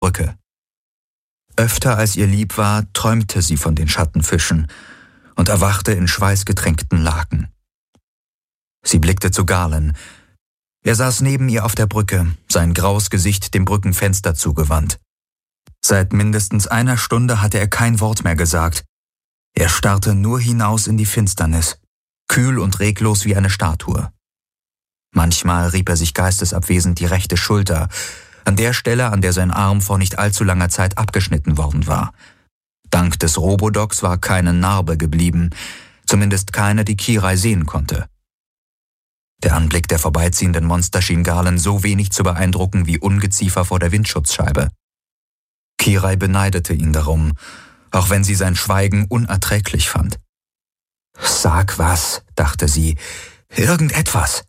Brücke. Öfter als ihr lieb war, träumte sie von den Schattenfischen und erwachte in schweißgetränkten Laken. Sie blickte zu Galen. Er saß neben ihr auf der Brücke, sein graues Gesicht dem Brückenfenster zugewandt. Seit mindestens einer Stunde hatte er kein Wort mehr gesagt. Er starrte nur hinaus in die Finsternis, kühl und reglos wie eine Statue. Manchmal rieb er sich geistesabwesend die rechte Schulter, an der Stelle, an der sein Arm vor nicht allzu langer Zeit abgeschnitten worden war. Dank des Robodocs war keine Narbe geblieben, zumindest keine, die Kirai sehen konnte. Der Anblick der vorbeiziehenden Monster schien Galen so wenig zu beeindrucken wie Ungeziefer vor der Windschutzscheibe. Kirai beneidete ihn darum, auch wenn sie sein Schweigen unerträglich fand. »Sag was«, dachte sie, »irgendetwas.«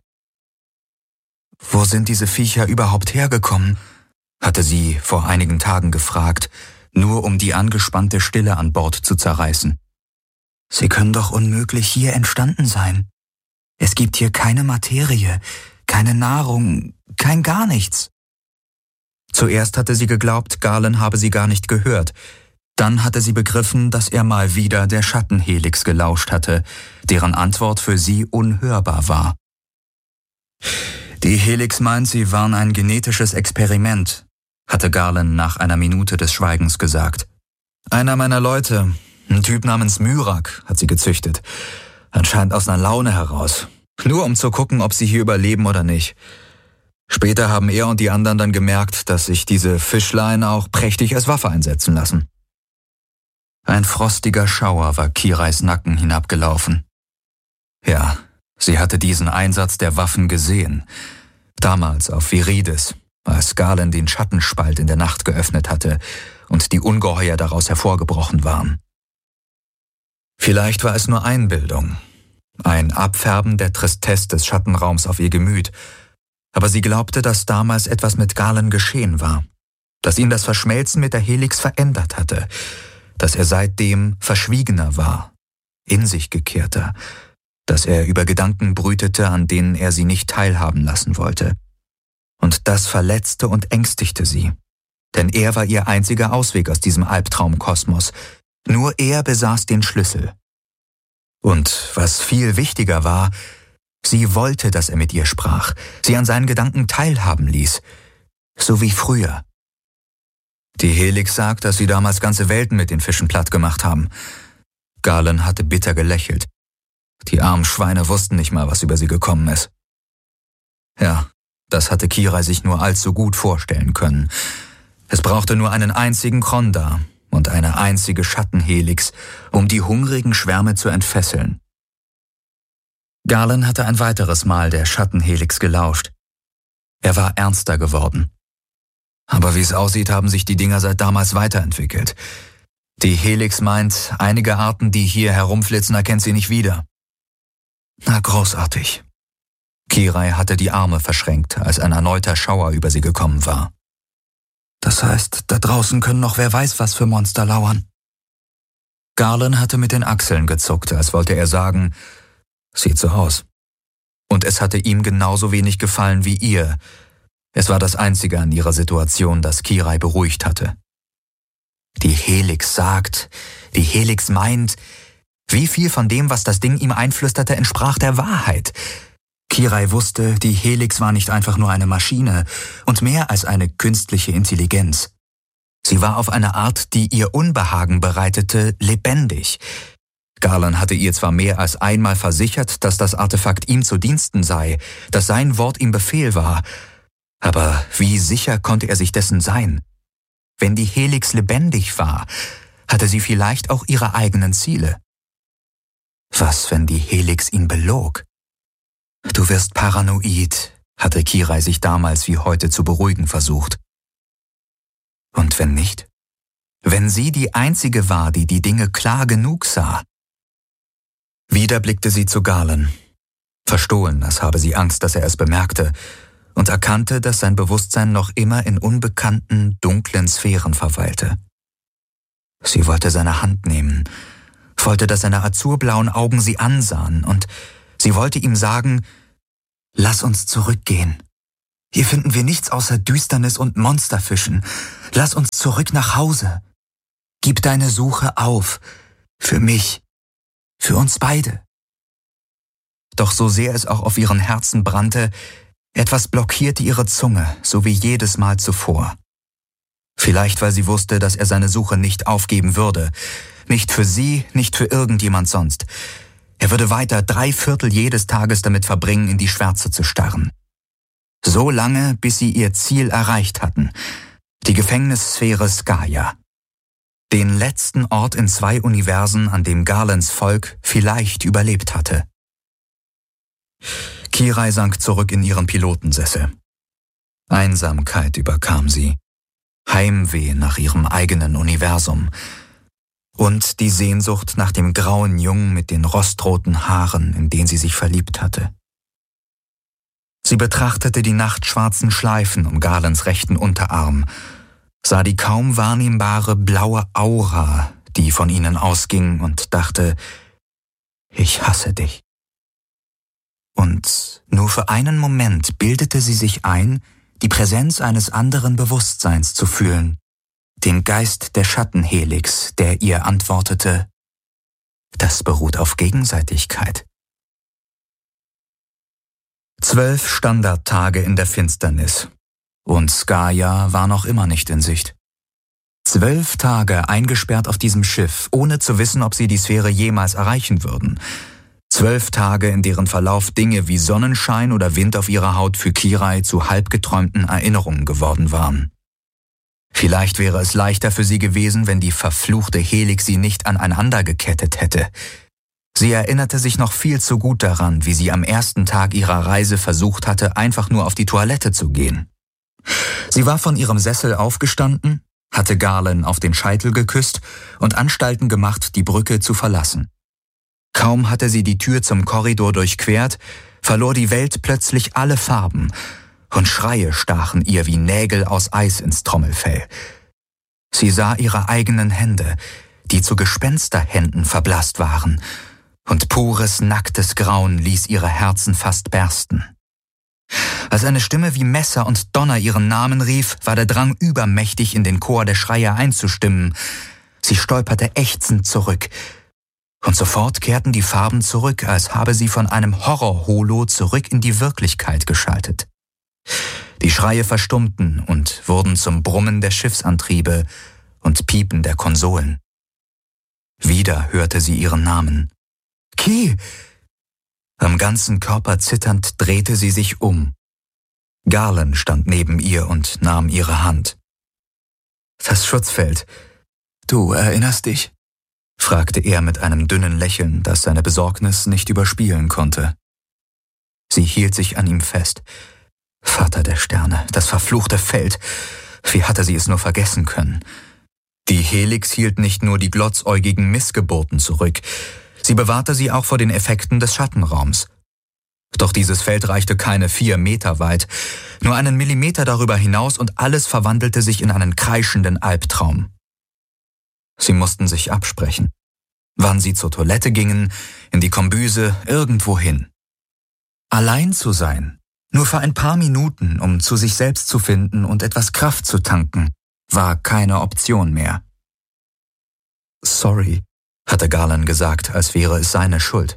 »Wo sind diese Viecher überhaupt hergekommen?« hatte sie vor einigen Tagen gefragt, nur um die angespannte Stille an Bord zu zerreißen. »Sie können doch unmöglich hier entstanden sein. Es gibt hier keine Materie, keine Nahrung, kein gar nichts.« Zuerst hatte sie geglaubt, Galen habe sie gar nicht gehört. Dann hatte sie begriffen, dass er mal wieder der Schattenhelix gelauscht hatte, deren Antwort für sie unhörbar war. »Die Helix meint, sie waren ein genetisches Experiment«, hatte Galen nach einer Minute des Schweigens gesagt. »Einer meiner Leute, ein Typ namens Myrak, hat sie gezüchtet. Anscheinend aus einer Laune heraus. Nur um zu gucken, ob sie hier überleben oder nicht. Später haben er und die anderen dann gemerkt, dass sich diese Fischlein auch prächtig als Waffe einsetzen lassen.« Ein frostiger Schauer war Kirais Nacken hinabgelaufen. Ja, sie hatte diesen Einsatz der Waffen gesehen. Damals auf Viridis, als Galen den Schattenspalt in der Nacht geöffnet hatte und die Ungeheuer daraus hervorgebrochen waren. Vielleicht war es nur Einbildung, ein Abfärben der Tristesse des Schattenraums auf ihr Gemüt, aber sie glaubte, dass damals etwas mit Galen geschehen war, dass ihn das Verschmelzen mit der Helix verändert hatte, dass er seitdem verschwiegener war, in sich gekehrter, dass er über Gedanken brütete, an denen er sie nicht teilhaben lassen wollte. Und das verletzte und ängstigte sie, denn er war ihr einziger Ausweg aus diesem Albtraumkosmos. Nur er besaß den Schlüssel. Und was viel wichtiger war, sie wollte, dass er mit ihr sprach, sie an seinen Gedanken teilhaben ließ, so wie früher. Die Helix sagt, dass sie damals ganze Welten mit den Fischen platt gemacht haben. Galen hatte bitter gelächelt. Die armen Schweine wussten nicht mal, was über sie gekommen ist. Ja, das hatte Kirai sich nur allzu gut vorstellen können. Es brauchte nur einen einzigen Kronda und eine einzige Schattenhelix, um die hungrigen Schwärme zu entfesseln. Galen hatte ein weiteres Mal der Schattenhelix gelauscht. Er war ernster geworden. Aber wie es aussieht, haben sich die Dinger seit damals weiterentwickelt. Die Helix meint, einige Arten, die hier herumflitzen, erkennt sie nicht wieder. Na, großartig. Kirai hatte die Arme verschränkt, als ein erneuter Schauer über sie gekommen war. Das heißt, da draußen können noch wer weiß was für Monster lauern. Galen hatte mit den Achseln gezuckt, als wollte er sagen, sieht so aus. Und es hatte ihm genauso wenig gefallen wie ihr. Es war das Einzige an ihrer Situation, das Kirai beruhigt hatte. Die Helix sagt, die Helix meint, wie viel von dem, was das Ding ihm einflüsterte, entsprach der Wahrheit. Kirai wusste, die Helix war nicht einfach nur eine Maschine und mehr als eine künstliche Intelligenz. Sie war auf eine Art, die ihr Unbehagen bereitete, lebendig. Galen hatte ihr zwar mehr als einmal versichert, dass das Artefakt ihm zu Diensten sei, dass sein Wort ihm Befehl war, aber wie sicher konnte er sich dessen sein? Wenn die Helix lebendig war, hatte sie vielleicht auch ihre eigenen Ziele. Was, wenn die Helix ihn belog? »Du wirst paranoid«, hatte Kirai sich damals wie heute zu beruhigen versucht. Und wenn nicht? Wenn sie die Einzige war, die die Dinge klar genug sah? Wieder blickte sie zu Galen. Verstohlen, als habe sie Angst, dass er es bemerkte, und erkannte, dass sein Bewusstsein noch immer in unbekannten, dunklen Sphären verweilte. Sie wollte seine Hand nehmen, wollte, dass seine azurblauen Augen sie ansahen, und sie wollte ihm sagen, »Lass uns zurückgehen. Hier finden wir nichts außer Düsternis und Monsterfischen. Lass uns zurück nach Hause. Gib deine Suche auf. Für mich. Für uns beide. Doch so sehr es auch auf ihren Herzen brannte, etwas blockierte ihre Zunge, so wie jedes Mal zuvor. Vielleicht, weil sie wusste, dass er seine Suche nicht aufgeben würde. Nicht für sie, nicht für irgendjemand sonst. Er würde weiter 3/4 jedes Tages damit verbringen, in die Schwärze zu starren. So lange, bis sie ihr Ziel erreicht hatten. Die Gefängnissphäre Skaya. Den letzten Ort in 2 Universen, an dem Garlands Volk vielleicht überlebt hatte. Kirai sank zurück in ihren Pilotensessel. Einsamkeit überkam sie. Heimweh nach ihrem eigenen Universum. Und die Sehnsucht nach dem grauen Jungen mit den rostroten Haaren, in den sie sich verliebt hatte. Sie betrachtete die nachtschwarzen Schleifen um Garlands rechten Unterarm, sah die kaum wahrnehmbare blaue Aura, die von ihnen ausging, und dachte, ich hasse dich. Und nur für einen Moment bildete sie sich ein, die Präsenz eines anderen Bewusstseins zu fühlen, den Geist der Schattenhelix, der ihr antwortete, das beruht auf Gegenseitigkeit. 12 Standardtage in der Finsternis, und Skaya war noch immer nicht in Sicht. 12 Tage eingesperrt auf diesem Schiff, ohne zu wissen, ob sie die Sphäre jemals erreichen würden. 12 Tage, in deren Verlauf Dinge wie Sonnenschein oder Wind auf ihrer Haut für Kirai zu halbgeträumten Erinnerungen geworden waren. Vielleicht wäre es leichter für sie gewesen, wenn die verfluchte Helix sie nicht aneinander gekettet hätte. Sie erinnerte sich noch viel zu gut daran, wie sie am ersten Tag ihrer Reise versucht hatte, einfach nur auf die Toilette zu gehen. Sie war von ihrem Sessel aufgestanden, hatte Garland auf den Scheitel geküsst und Anstalten gemacht, die Brücke zu verlassen. Kaum hatte sie die Tür zum Korridor durchquert, verlor die Welt plötzlich alle Farben, und Schreie stachen ihr wie Nägel aus Eis ins Trommelfell. Sie sah ihre eigenen Hände, die zu Gespensterhänden verblasst waren, und pures, nacktes Grauen ließ ihre Herzen fast bersten. Als eine Stimme wie Messer und Donner ihren Namen rief, war der Drang übermächtig, in den Chor der Schreier einzustimmen. Sie stolperte ächzend zurück, und sofort kehrten die Farben zurück, als habe sie von einem Horror-Holo zurück in die Wirklichkeit geschaltet. Die Schreie verstummten und wurden zum Brummen der Schiffsantriebe und Piepen der Konsolen. Wieder hörte sie ihren Namen. Ki! Am ganzen Körper zitternd drehte sie sich um. Garland stand neben ihr und nahm ihre Hand. Das Schutzfeld. Du erinnerst dich? Fragte er mit einem dünnen Lächeln, das seine Besorgnis nicht überspielen konnte. Sie hielt sich an ihm fest. Vater der Sterne, das verfluchte Feld. Wie hatte sie es nur vergessen können? Die Helix hielt nicht nur die glotzäugigen Missgeburten zurück, sie bewahrte sie auch vor den Effekten des Schattenraums. Doch dieses Feld reichte keine 4 Meter weit, nur einen Millimeter darüber hinaus, und alles verwandelte sich in einen kreischenden Albtraum. Sie mussten sich absprechen, wann sie zur Toilette gingen, in die Kombüse, irgendwohin. Allein zu sein, nur für ein paar Minuten, um zu sich selbst zu finden und etwas Kraft zu tanken, war keine Option mehr. Sorry, hatte Garland gesagt, als wäre es seine Schuld.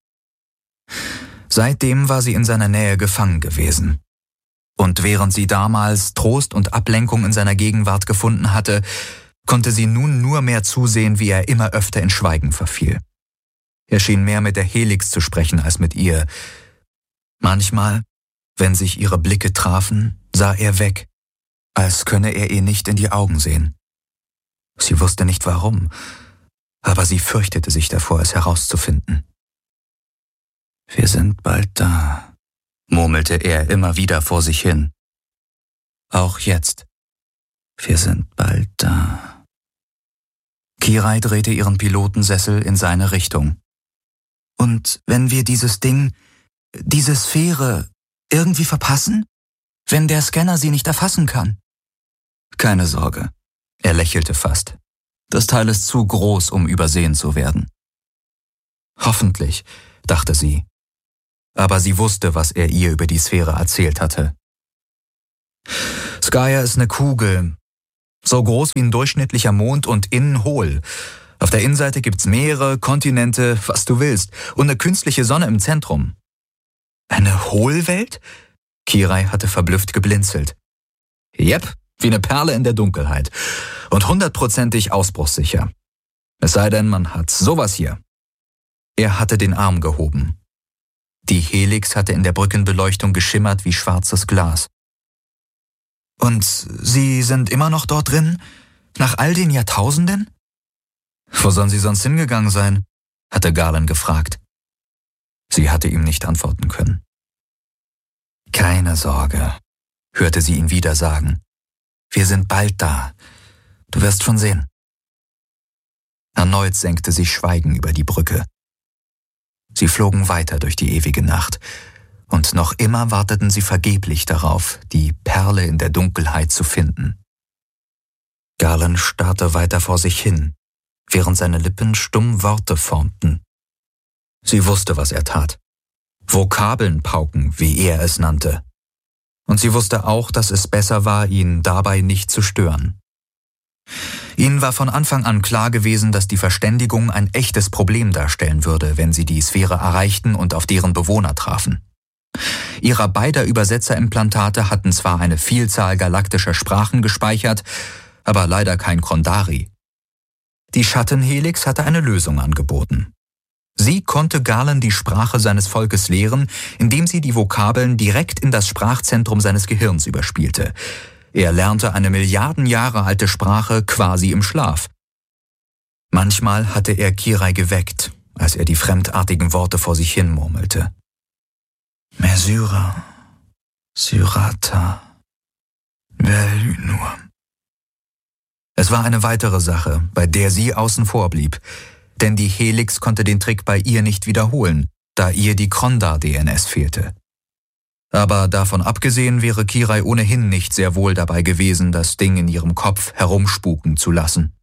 Seitdem war sie in seiner Nähe gefangen gewesen. Und während sie damals Trost und Ablenkung in seiner Gegenwart gefunden hatte, konnte sie nun nur mehr zusehen, wie er immer öfter in Schweigen verfiel. Er schien mehr mit der Helix zu sprechen als mit ihr. Manchmal, wenn sich ihre Blicke trafen, sah er weg, als könne er ihr nicht in die Augen sehen. Sie wusste nicht warum, aber sie fürchtete sich davor, es herauszufinden. Wir sind bald da, murmelte er immer wieder vor sich hin. Auch jetzt. Wir sind bald da. Kirai drehte ihren Pilotensessel in seine Richtung. Und wenn wir dieses Ding, diese Sphäre, irgendwie verpassen? Wenn der Scanner sie nicht erfassen kann? Keine Sorge, er lächelte fast. Das Teil ist zu groß, um übersehen zu werden. Hoffentlich, dachte sie. Aber sie wusste, was er ihr über die Sphäre erzählt hatte. Skaya ist eine Kugel, so groß wie ein durchschnittlicher Mond und innen hohl. Auf der Innenseite gibt's Meere, Kontinente, was du willst, und eine künstliche Sonne im Zentrum. Eine Hohlwelt? Kirai hatte verblüfft geblinzelt. Jep, wie eine Perle in der Dunkelheit. Und 100%ig ausbruchssicher. Es sei denn, man hat sowas hier. Er hatte den Arm gehoben. Die Helix hatte in der Brückenbeleuchtung geschimmert wie schwarzes Glas. Und Sie sind immer noch dort drin? Nach all den Jahrtausenden? Wo sollen Sie sonst hingegangen sein? Hatte Garland gefragt. Sie hatte ihm nicht antworten können. Keine Sorge, hörte sie ihn wieder sagen. Wir sind bald da. Du wirst schon sehen. Erneut senkte sich Schweigen über die Brücke. Sie flogen weiter durch die ewige Nacht, und noch immer warteten sie vergeblich darauf, die Perle in der Dunkelheit zu finden. Garland starrte weiter vor sich hin, während seine Lippen stumm Worte formten. Sie wusste, was er tat. Vokabeln pauken, wie er es nannte. Und sie wusste auch, dass es besser war, ihn dabei nicht zu stören. Ihnen war von Anfang an klar gewesen, dass die Verständigung ein echtes Problem darstellen würde, wenn sie die Sphäre erreichten und auf deren Bewohner trafen. Ihrer beider Übersetzerimplantate hatten zwar eine Vielzahl galaktischer Sprachen gespeichert, aber leider kein Krondari. Die Schattenhelix hatte eine Lösung angeboten. Sie konnte Garland die Sprache seines Volkes lehren, indem sie die Vokabeln direkt in das Sprachzentrum seines Gehirns überspielte. Er lernte eine Milliarden Jahre alte Sprache quasi im Schlaf. Manchmal hatte er Kirai geweckt, als er die fremdartigen Worte vor sich hin murmelte. Mesura, Syrata, Velynur. Es war eine weitere Sache, bei der sie außen vor blieb, denn die Helix konnte den Trick bei ihr nicht wiederholen, da ihr die Krondar-DNS fehlte. Aber davon abgesehen wäre Kirai ohnehin nicht sehr wohl dabei gewesen, das Ding in ihrem Kopf herumspuken zu lassen.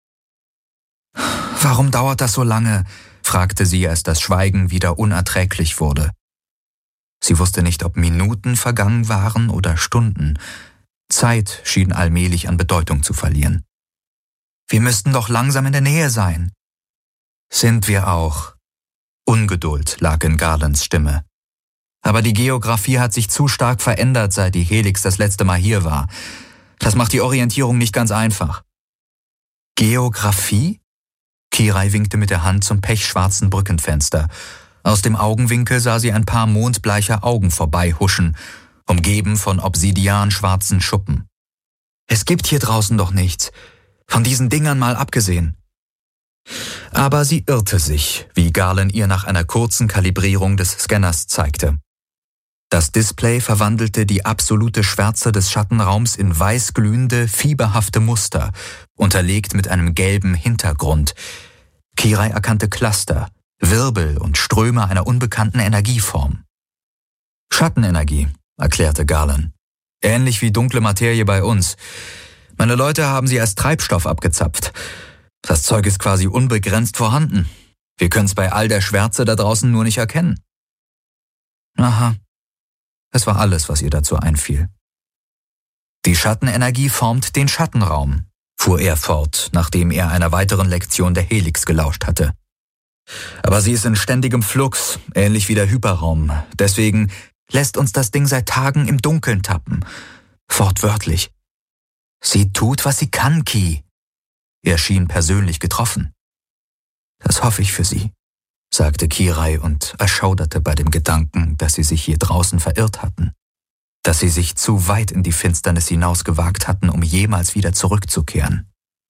»Warum dauert das so lange?« fragte sie, als das Schweigen wieder unerträglich wurde. Sie wusste nicht, ob Minuten vergangen waren oder Stunden. Zeit schien allmählich an Bedeutung zu verlieren. »Wir müssten doch langsam in der Nähe sein.« »Sind wir auch.« Ungeduld lag in Garlands Stimme. Aber die Geografie hat sich zu stark verändert, seit die Helix das letzte Mal hier war. Das macht die Orientierung nicht ganz einfach. Geografie? Kirai winkte mit der Hand zum pechschwarzen Brückenfenster. Aus dem Augenwinkel sah sie ein paar mondbleiche Augen vorbeihuschen, umgeben von obsidianschwarzen Schuppen. Es gibt hier draußen doch nichts, von diesen Dingern mal abgesehen. Aber sie irrte sich, wie Garland ihr nach einer kurzen Kalibrierung des Scanners zeigte. Das Display verwandelte die absolute Schwärze des Schattenraums in weißglühende, fieberhafte Muster, unterlegt mit einem gelben Hintergrund. Kirai erkannte Cluster, Wirbel und Ströme einer unbekannten Energieform. Schattenenergie, erklärte Garland. Ähnlich wie dunkle Materie bei uns. Meine Leute haben sie als Treibstoff abgezapft. Das Zeug ist quasi unbegrenzt vorhanden. Wir können es bei all der Schwärze da draußen nur nicht erkennen. Aha. Es war alles, was ihr dazu einfiel. Die Schattenenergie formt den Schattenraum, fuhr er fort, nachdem er einer weiteren Lektion der Helix gelauscht hatte. Aber sie ist in ständigem Flux, ähnlich wie der Hyperraum. Deswegen lässt uns das Ding seit Tagen im Dunkeln tappen. Wortwörtlich. Sie tut, was sie kann, Ki. Er schien persönlich getroffen. Das hoffe ich für Sie, sagte Kirai und erschauderte bei dem Gedanken, dass sie sich hier draußen verirrt hatten. Dass sie sich zu weit in die Finsternis hinausgewagt hatten, um jemals wieder zurückzukehren.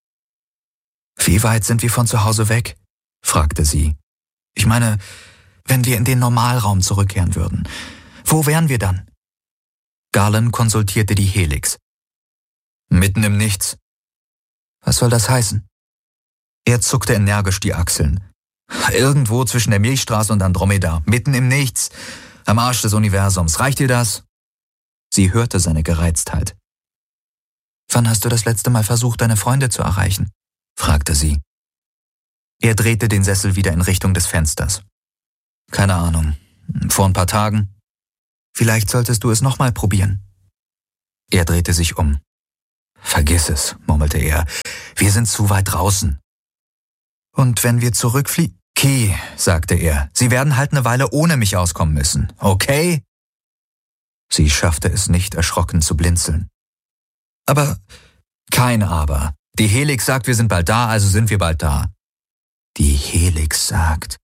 Wie weit sind wir von zu Hause weg? Fragte sie. Ich meine, wenn wir in den Normalraum zurückkehren würden, wo wären wir dann? Garland konsultierte die Helix. Mitten im Nichts. Was soll das heißen? Er zuckte energisch die Achseln. Irgendwo zwischen der Milchstraße und Andromeda, mitten im Nichts, am Arsch des Universums. Reicht dir das? Sie hörte seine Gereiztheit. Wann hast du das letzte Mal versucht, deine Freunde zu erreichen? Fragte sie. Er drehte den Sessel wieder in Richtung des Fensters. Keine Ahnung. Vor ein paar Tagen. Vielleicht solltest du es nochmal probieren. Er drehte sich um. »Vergiss es«, murmelte er. »Wir sind zu weit draußen.« »Und wenn wir zurückfliegen?« »Key«, sagte er, »Sie werden halt eine Weile ohne mich auskommen müssen, okay?« Sie schaffte es nicht, erschrocken zu blinzeln. »Aber...« »Kein Aber. Die Helix sagt, wir sind bald da, also sind wir bald da.« »Die Helix sagt...«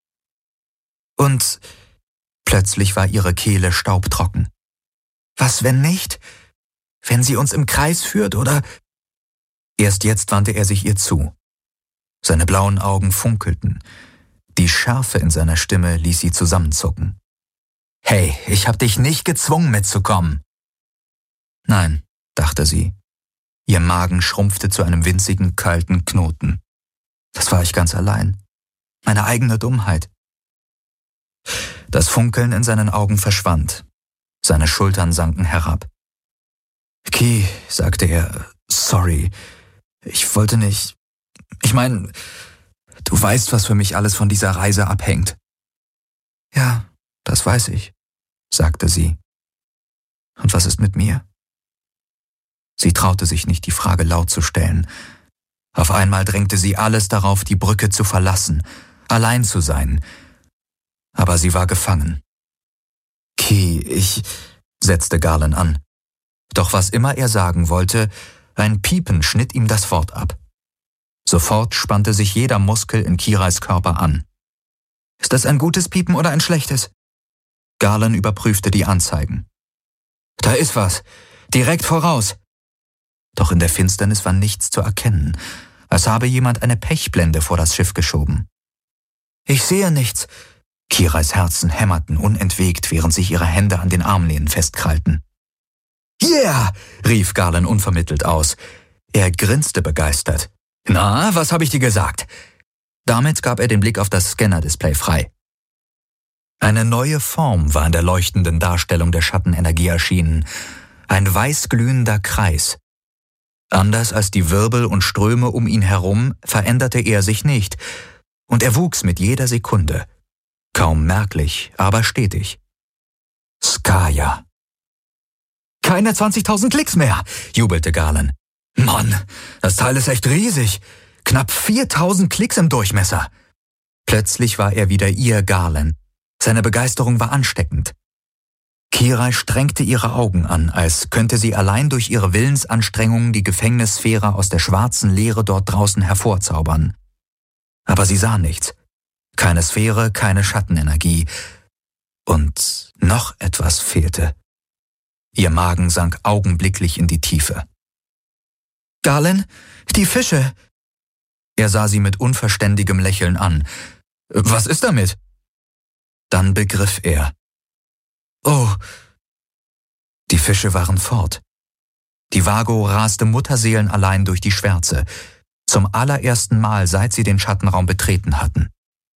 Und plötzlich war ihre Kehle staubtrocken. »Was, wenn nicht? Wenn sie uns im Kreis führt, oder?« Erst jetzt wandte er sich ihr zu. Seine blauen Augen funkelten. Die Schärfe in seiner Stimme ließ sie zusammenzucken. »Hey, ich hab dich nicht gezwungen mitzukommen.« »Nein«, dachte sie. Ihr Magen schrumpfte zu einem winzigen, kalten Knoten. »Das war ich ganz allein. Meine eigene Dummheit.« Das Funkeln in seinen Augen verschwand. Seine Schultern sanken herab. »Key«, sagte er, »sorry. Ich wollte nicht... Ich meine, du weißt, was für mich alles von dieser Reise abhängt.« »Ja, das weiß ich«, sagte sie. »Und was ist mit mir?« Sie traute sich nicht, die Frage laut zu stellen. Auf einmal drängte sie alles darauf, die Brücke zu verlassen, allein zu sein. Aber sie war gefangen. »Key, setzte Garland an. Doch was immer er sagen wollte, ein Piepen schnitt ihm das Wort ab. Sofort spannte sich jeder Muskel in Kirais Körper an. »Ist das ein gutes Piepen oder ein schlechtes?« Garland überprüfte die Anzeigen. »Da ist was. Direkt voraus.« Doch in der Finsternis war nichts zu erkennen, als habe jemand eine Pechblende vor das Schiff geschoben. »Ich sehe nichts.« Kirais Herzen hämmerten unentwegt, während sich ihre Hände an den Armlehnen festkrallten. »Yeah«, rief Garland unvermittelt aus. Er grinste begeistert. »Na, was habe ich dir gesagt?« Damit gab er den Blick auf das Scanner-Display frei. Eine neue Form war in der leuchtenden Darstellung der Schattenenergie erschienen. Ein weißglühender Kreis. Anders als die Wirbel und Ströme um ihn herum veränderte er sich nicht, und er wuchs mit jeder Sekunde. Kaum merklich, aber stetig. Skaya. »Keine 20.000 Klicks mehr«, jubelte Garland. »Mann, das Teil ist echt riesig. Knapp 4.000 Klicks im Durchmesser.« Plötzlich war er wieder ihr Garland. Seine Begeisterung war ansteckend. Kirai strengte ihre Augen an, als könnte sie allein durch ihre Willensanstrengungen die Gefängnissphäre aus der schwarzen Leere dort draußen hervorzaubern. Aber sie sah nichts. Keine Sphäre, keine Schattenenergie. Und noch etwas fehlte. Ihr Magen sank augenblicklich in die Tiefe. »Garland, die Fische!« Er sah sie mit unverständigem Lächeln an. »Was ist damit?« Dann begriff er. »Oh!« Die Fische waren fort. Die Vago raste mutterseelenallein durch die Schwärze, zum allerersten Mal, seit sie den Schattenraum betreten hatten.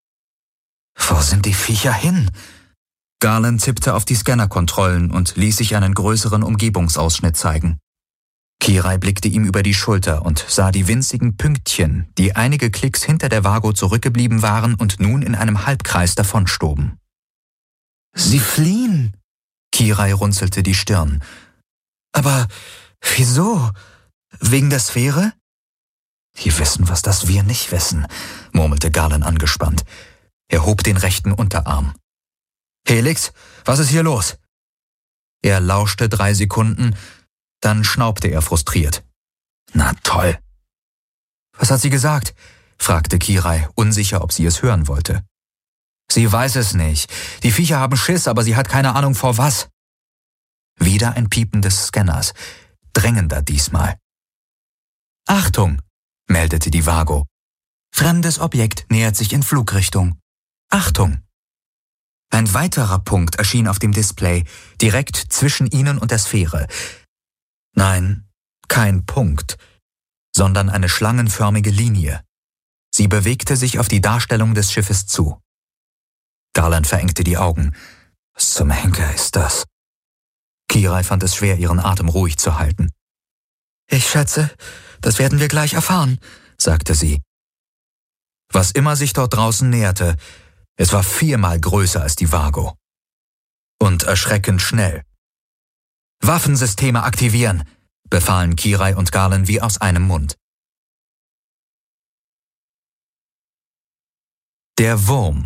»Wo sind die Viecher hin?« Garland tippte auf die Scannerkontrollen und ließ sich einen größeren Umgebungsausschnitt zeigen. Kirai blickte ihm über die Schulter und sah die winzigen Pünktchen, die einige Klicks hinter der Vago zurückgeblieben waren und nun in einem Halbkreis davonstoben. »Sie fliehen!« Kirai runzelte die Stirn. »Aber wieso? Wegen der Sphäre?« »Die wissen, was das wir nicht wissen«, murmelte Garland angespannt. Er hob den rechten Unterarm. »Helix, was ist hier los?« Er lauschte 3 Sekunden, dann schnaubte er frustriert. »Na toll!« »Was hat sie gesagt?« fragte Kirai, unsicher, ob sie es hören wollte. »Sie weiß es nicht. Die Viecher haben Schiss, aber sie hat keine Ahnung vor was.« Wieder ein Piepen des Scanners, drängender diesmal. »Achtung«, meldete die Vago. »Fremdes Objekt nähert sich in Flugrichtung. Achtung!« Ein weiterer Punkt erschien auf dem Display, direkt zwischen ihnen und der Sphäre. Nein, kein Punkt, sondern eine schlangenförmige Linie. Sie bewegte sich auf die Darstellung des Schiffes zu. Garland verengte die Augen. Was zum Henker ist das? Kirai fand es schwer, ihren Atem ruhig zu halten. »Ich schätze, das werden wir gleich erfahren«, sagte sie. Was immer sich dort draußen näherte, es war 4-mal größer als die Vago. Und erschreckend schnell. »Waffensysteme aktivieren«, befahlen Kirai und Galen wie aus einem Mund. Der Wurm.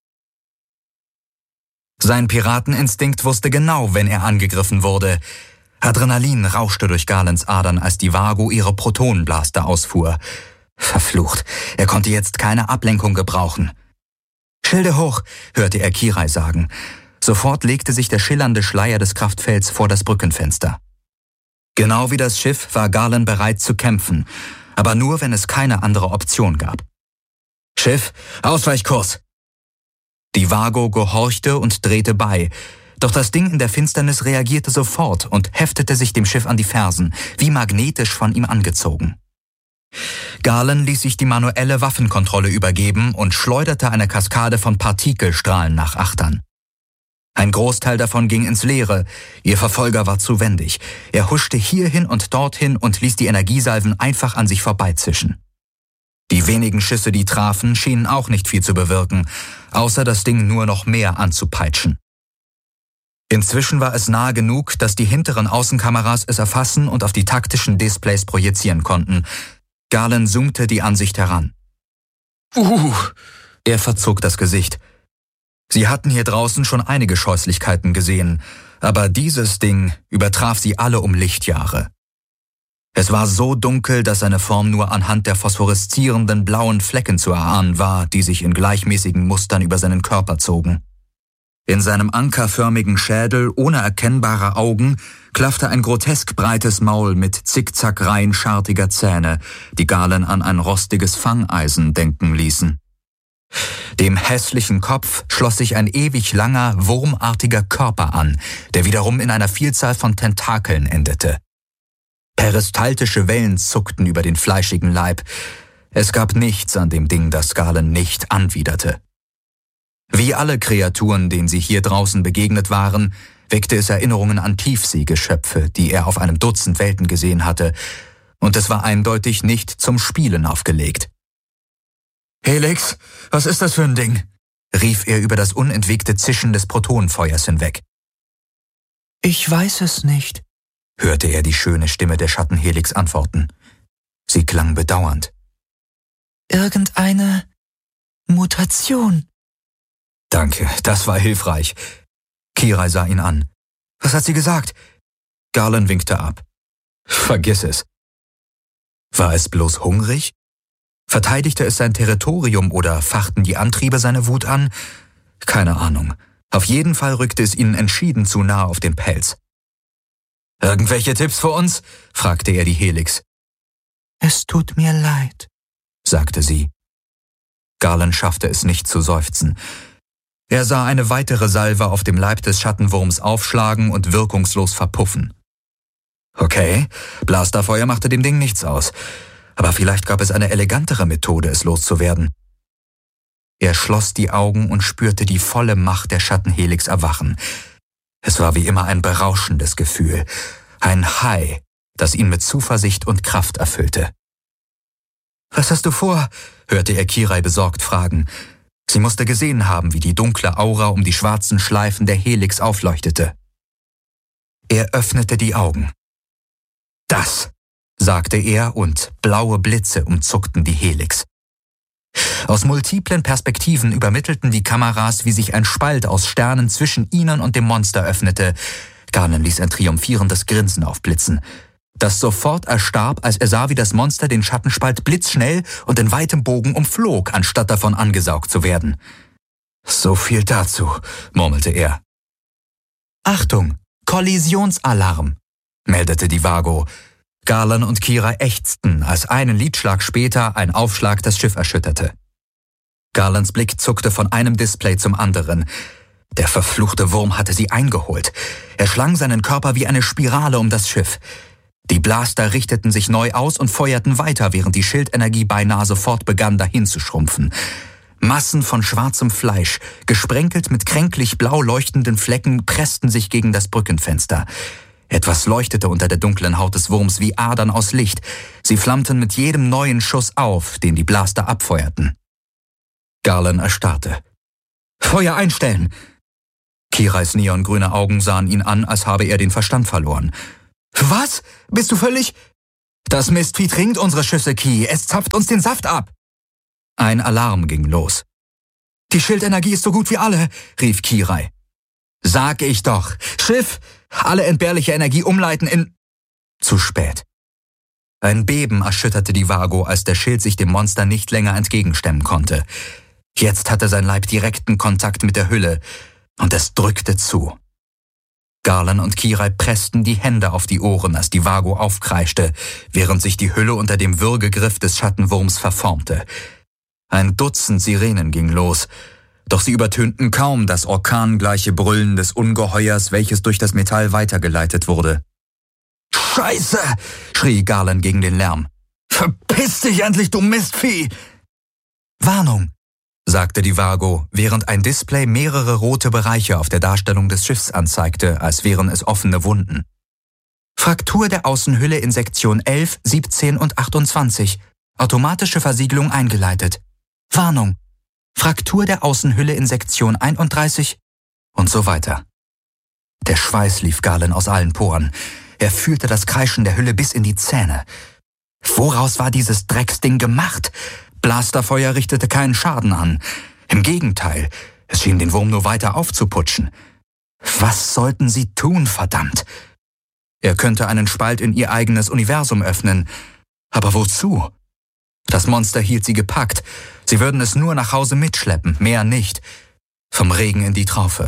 Sein Pirateninstinkt wusste genau, wenn er angegriffen wurde. Adrenalin rauschte durch Galens Adern, als die Vago ihre Protonenblaster ausfuhr. Verflucht, er konnte jetzt keine Ablenkung gebrauchen. »Schilde hoch«, hörte er Kirai sagen. Sofort legte sich der schillernde Schleier des Kraftfelds vor das Brückenfenster. Genau wie das Schiff war Galen bereit zu kämpfen, aber nur, wenn es keine andere Option gab. »Schiff, Ausweichkurs!« Die Vago gehorchte und drehte bei, doch das Ding in der Finsternis reagierte sofort und heftete sich dem Schiff an die Fersen, wie magnetisch von ihm angezogen. Galen ließ sich die manuelle Waffenkontrolle übergeben und schleuderte eine Kaskade von Partikelstrahlen nach Achtern. Ein Großteil davon ging ins Leere, ihr Verfolger war zu wendig. Er huschte hierhin und dorthin und ließ die Energiesalven einfach an sich vorbeizischen. Die wenigen Schüsse, die trafen, schienen auch nicht viel zu bewirken, außer das Ding nur noch mehr anzupeitschen. Inzwischen war es nahe genug, dass die hinteren Außenkameras es erfassen und auf die taktischen Displays projizieren konnten. Galen zoomte die Ansicht heran. Er verzog das Gesicht. Sie hatten hier draußen schon einige Scheußlichkeiten gesehen, aber dieses Ding übertraf sie alle um Lichtjahre. Es war so dunkel, dass seine Form nur anhand der phosphoreszierenden blauen Flecken zu erahnen war, die sich in gleichmäßigen Mustern über seinen Körper zogen. In seinem ankerförmigen Schädel ohne erkennbare Augen klaffte ein grotesk breites Maul mit Zickzackreihen schartiger Zähne, die Galen an ein rostiges Fangeisen denken ließen. Dem hässlichen Kopf schloss sich ein ewig langer, wurmartiger Körper an, der wiederum in einer Vielzahl von Tentakeln endete. Peristaltische Wellen zuckten über den fleischigen Leib. Es gab nichts an dem Ding, das Galen nicht anwiderte. Wie alle Kreaturen, denen sie hier draußen begegnet waren, weckte es Erinnerungen an Tiefseegeschöpfe, die er auf einem Dutzend Welten gesehen hatte, und es war eindeutig nicht zum Spielen aufgelegt. »Helix, was ist das für ein Ding?« rief er über das unentwegte Zischen des Protonenfeuers hinweg. »Ich weiß es nicht«, hörte er die schöne Stimme der Schatten-Helix antworten. Sie klang bedauernd. »Irgendeine Mutation.« »Danke, das war hilfreich.« Kirai sah ihn an. »Was hat sie gesagt?« Galen winkte ab. »Vergiss es.« War es bloß hungrig? Verteidigte es sein Territorium oder fachten die Antriebe seine Wut an? Keine Ahnung. Auf jeden Fall rückte es ihnen entschieden zu nahe auf den Pelz. »Irgendwelche Tipps für uns?« fragte er die Helix. »Es tut mir leid«, sagte sie. Galen schaffte es nicht zu seufzen. Er sah eine weitere Salve auf dem Leib des Schattenwurms aufschlagen und wirkungslos verpuffen. Okay, Blasterfeuer machte dem Ding nichts aus, aber vielleicht gab es eine elegantere Methode, es loszuwerden. Er schloss die Augen und spürte die volle Macht der Schattenhelix erwachen. Es war wie immer ein berauschendes Gefühl, ein High, das ihn mit Zuversicht und Kraft erfüllte. »Was hast du vor?« hörte er Kirai besorgt fragen. Sie musste gesehen haben, wie die dunkle Aura um die schwarzen Schleifen der Helix aufleuchtete. Er öffnete die Augen. »Das«, sagte er, und blaue Blitze umzuckten die Helix. Aus multiplen Perspektiven übermittelten die Kameras, wie sich ein Spalt aus Sternen zwischen ihnen und dem Monster öffnete. Galen ließ ein triumphierendes Grinsen aufblitzen, das sofort erstarb, als er sah, wie das Monster den Schattenspalt blitzschnell und in weitem Bogen umflog, anstatt davon angesaugt zu werden. »So viel dazu«, murmelte er. »Achtung, Kollisionsalarm«, meldete die Vago. Galen und Kira ächzten, als einen Lidschlag später ein Aufschlag das Schiff erschütterte. Galens Blick zuckte von einem Display zum anderen. Der verfluchte Wurm hatte sie eingeholt. Er schlang seinen Körper wie eine Spirale um das Schiff. Die Blaster richteten sich neu aus und feuerten weiter, während die Schildenergie beinahe sofort begann, dahin zu schrumpfen. Massen von schwarzem Fleisch, gesprenkelt mit kränklich blau leuchtenden Flecken, pressten sich gegen das Brückenfenster. Etwas leuchtete unter der dunklen Haut des Wurms wie Adern aus Licht. Sie flammten mit jedem neuen Schuss auf, den die Blaster abfeuerten. Galen erstarrte. »Feuer einstellen!« Kirais neongrüne Augen sahen ihn an, als habe er den Verstand verloren. Was? Bist du völlig... Das Mistvieh trinkt unsere Schüsse, Ki. Es zapft uns den Saft ab. Ein Alarm ging los. Die Schildenergie ist so gut wie alle, rief Kirai. Sag ich doch. Schiff, alle entbehrliche Energie umleiten in... Zu spät. Ein Beben erschütterte die Vago, als der Schild sich dem Monster nicht länger entgegenstemmen konnte. Jetzt hatte sein Leib direkten Kontakt mit der Hülle und es drückte zu. Garland und Kirai pressten die Hände auf die Ohren, als die Vago aufkreischte, während sich die Hülle unter dem Würgegriff des Schattenwurms verformte. Ein Dutzend Sirenen ging los, doch sie übertönten kaum das orkangleiche Brüllen des Ungeheuers, welches durch das Metall weitergeleitet wurde. »Scheiße!« schrie Garland gegen den Lärm. »Verpiss dich endlich, du Mistvieh!« »Warnung«, sagte die Vago, während ein Display mehrere rote Bereiche auf der Darstellung des Schiffs anzeigte, als wären es offene Wunden. »Fraktur der Außenhülle in Sektion 11, 17 und 28. Automatische Versiegelung eingeleitet. Warnung. Fraktur der Außenhülle in Sektion 31 und so weiter.« Der Schweiß lief Garland aus allen Poren. Er fühlte das Kreischen der Hülle bis in die Zähne. Woraus war dieses Drecksding gemacht? Blasterfeuer richtete keinen Schaden an. Im Gegenteil, es schien den Wurm nur weiter aufzuputschen. Was sollten sie tun, verdammt? Er könnte einen Spalt in ihr eigenes Universum öffnen. Aber wozu? Das Monster hielt sie gepackt. Sie würden es nur nach Hause mitschleppen, mehr nicht. Vom Regen in die Traufe.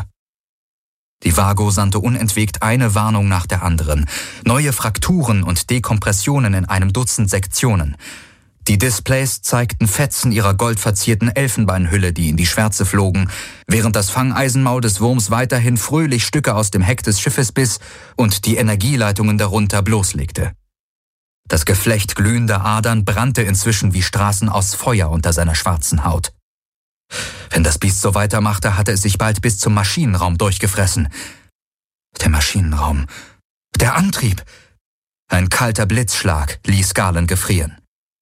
Die Vago sandte unentwegt eine Warnung nach der anderen. Neue Frakturen und Dekompressionen in einem Dutzend Sektionen. Die Displays zeigten Fetzen ihrer goldverzierten Elfenbeinhülle, die in die Schwärze flogen, während das Fangeisenmaul des Wurms weiterhin fröhlich Stücke aus dem Heck des Schiffes biss und die Energieleitungen darunter bloßlegte. Das Geflecht glühender Adern brannte inzwischen wie Straßen aus Feuer unter seiner schwarzen Haut. Wenn das Biest so weitermachte, hatte es sich bald bis zum Maschinenraum durchgefressen. Der Maschinenraum. Der Antrieb. Ein kalter Blitzschlag ließ Garland gefrieren.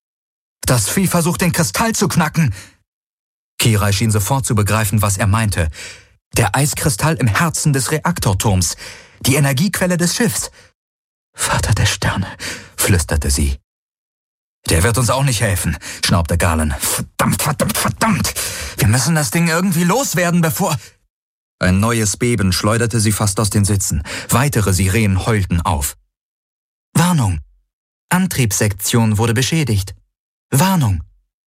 Das Vieh versucht, den Kristall zu knacken. Kirai schien sofort zu begreifen, was er meinte. Der Eiskristall im Herzen des Reaktorturms. Die Energiequelle des Schiffs. Vater der Sterne, flüsterte sie. Der wird uns auch nicht helfen, schnaubte Garland. Verdammt! Wir müssen das Ding irgendwie loswerden, bevor... Ein neues Beben schleuderte sie fast aus den Sitzen. Weitere Sirenen heulten auf. Warnung! Antriebssektion wurde beschädigt. Warnung!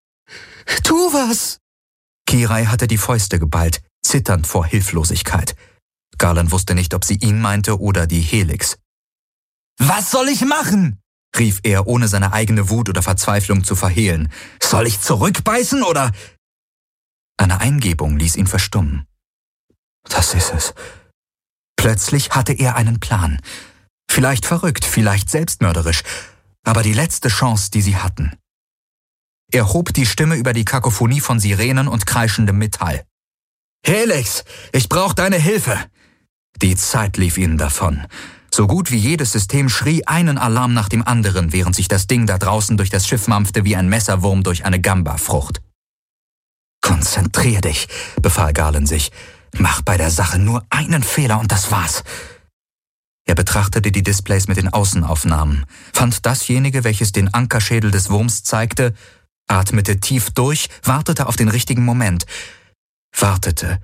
Tu was! Kirai hatte die Fäuste geballt, zitternd vor Hilflosigkeit. Garland wusste nicht, ob sie ihn meinte oder die Helix. Was soll ich machen? Rief er, ohne seine eigene Wut oder Verzweiflung zu verhehlen. Soll ich zurückbeißen oder... Eine Eingebung ließ ihn verstummen. Das ist es. Plötzlich hatte er einen Plan. Vielleicht verrückt, vielleicht selbstmörderisch, aber die letzte Chance, die sie hatten. Er hob die Stimme über die Kakophonie von Sirenen und kreischendem Metall. Helix, ich brauche deine Hilfe! Die Zeit lief ihnen davon. So gut wie jedes System schrie einen Alarm nach dem anderen, während sich das Ding da draußen durch das Schiff mampfte wie ein Messerwurm durch eine Gamba-Frucht. Konzentrier dich, befahl Garland sich. Mach bei der Sache nur einen Fehler und das war's. Er betrachtete die Displays mit den Außenaufnahmen, fand dasjenige, welches den Ankerschädel des Wurms zeigte, atmete tief durch, wartete auf den richtigen Moment. Wartete.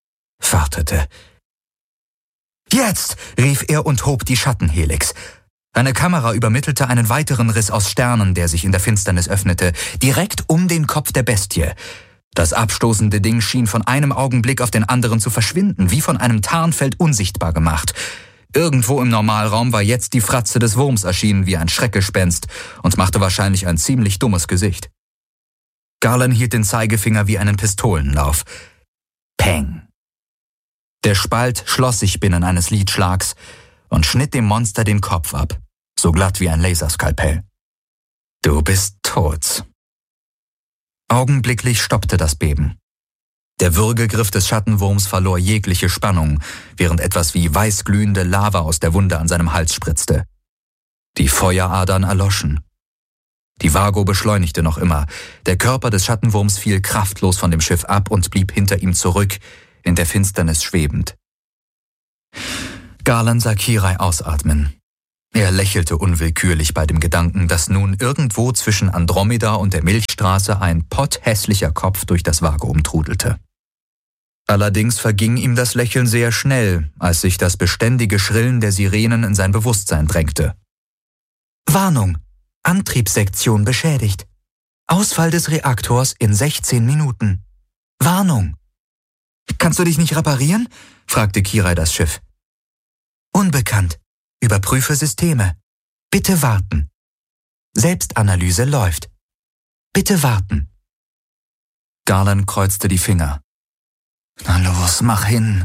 »Jetzt!« rief er und hob die Schattenhelix. Eine Kamera übermittelte einen weiteren Riss aus Sternen, der sich in der Finsternis öffnete, direkt um den Kopf der Bestie. Das abstoßende Ding schien von einem Augenblick auf den anderen zu verschwinden, wie von einem Tarnfeld unsichtbar gemacht. Irgendwo im Normalraum war jetzt die Fratze des Wurms erschienen wie ein Schreckgespenst und machte wahrscheinlich ein ziemlich dummes Gesicht. Garland hielt den Zeigefinger wie einen Pistolenlauf. Peng! Der Spalt schloss sich binnen eines Lidschlags und schnitt dem Monster den Kopf ab, so glatt wie ein Laserskalpell. »Du bist tot.« Augenblicklich stoppte das Beben. Der Würgegriff des Schattenwurms verlor jegliche Spannung, während etwas wie weißglühende Lava aus der Wunde an seinem Hals spritzte. Die Feueradern erloschen. Die Vago beschleunigte noch immer. Der Körper des Schattenwurms fiel kraftlos von dem Schiff ab und blieb hinter ihm zurück, in der Finsternis schwebend. Garland sah Kirai ausatmen. Er lächelte unwillkürlich bei dem Gedanken, dass nun irgendwo zwischen Andromeda und der Milchstraße ein potthässlicher Kopf durch das Vakuum trudelte. Allerdings verging ihm das Lächeln sehr schnell, als sich das beständige Schrillen der Sirenen in sein Bewusstsein drängte. Warnung! Antriebssektion beschädigt. Ausfall des Reaktors in 16 Minuten. Warnung! Kannst du dich nicht reparieren? Fragte Kirai das Schiff. Unbekannt. Überprüfe Systeme. Bitte warten. Selbstanalyse läuft. Bitte warten. Garland kreuzte die Finger. Na los, mach hin.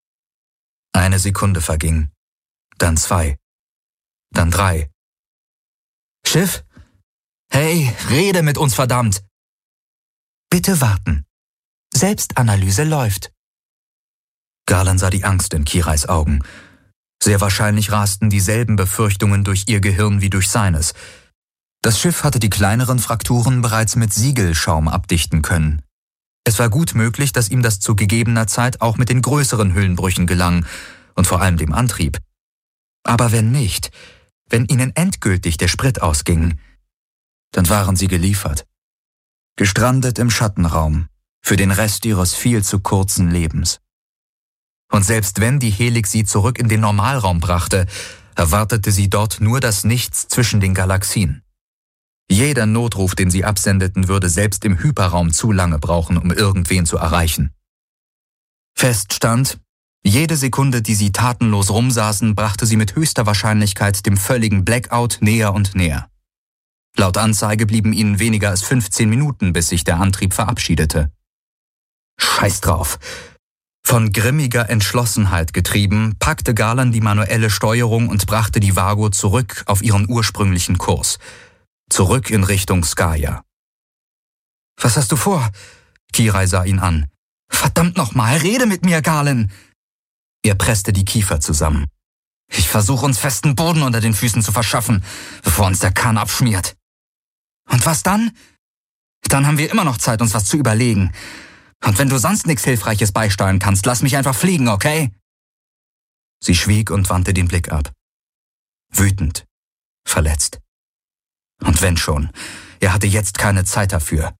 1 Sekunde verging. Dann 2. Dann 3. Schiff? Hey, rede mit uns, verdammt! Bitte warten. Selbstanalyse läuft. Garland sah die Angst in Kirais Augen. Sehr wahrscheinlich rasten dieselben Befürchtungen durch ihr Gehirn wie durch seines. Das Schiff hatte die kleineren Frakturen bereits mit Siegelschaum abdichten können. Es war gut möglich, dass ihm das zu gegebener Zeit auch mit den größeren Hüllenbrüchen gelang und vor allem dem Antrieb. Aber wenn nicht, wenn ihnen endgültig der Sprit ausging, dann waren sie geliefert. Gestrandet im Schattenraum, für den Rest ihres viel zu kurzen Lebens. Und selbst wenn die Helix sie zurück in den Normalraum brachte, erwartete sie dort nur das Nichts zwischen den Galaxien. Jeder Notruf, den sie absendeten, würde selbst im Hyperraum zu lange brauchen, um irgendwen zu erreichen. Fest stand, jede Sekunde, die sie tatenlos rumsaßen, brachte sie mit höchster Wahrscheinlichkeit dem völligen Blackout näher und näher. Laut Anzeige blieben ihnen weniger als 15 Minuten, bis sich der Antrieb verabschiedete. Scheiß drauf! Von grimmiger Entschlossenheit getrieben, packte Garland die manuelle Steuerung und brachte die Vago zurück auf ihren ursprünglichen Kurs. Zurück in Richtung Skaya. »Was hast du vor?« Kirai sah ihn an. »Verdammt nochmal, rede mit mir, Garland!« Er presste die Kiefer zusammen. »Ich versuche uns festen Boden unter den Füßen zu verschaffen, bevor uns der Kahn abschmiert.« »Und was dann?« »Dann haben wir immer noch Zeit, uns was zu überlegen. Und wenn du sonst nichts Hilfreiches beisteuern kannst, lass mich einfach fliegen, okay?« Sie schwieg und wandte den Blick ab. Wütend, verletzt. Und wenn schon, er hatte jetzt keine Zeit dafür.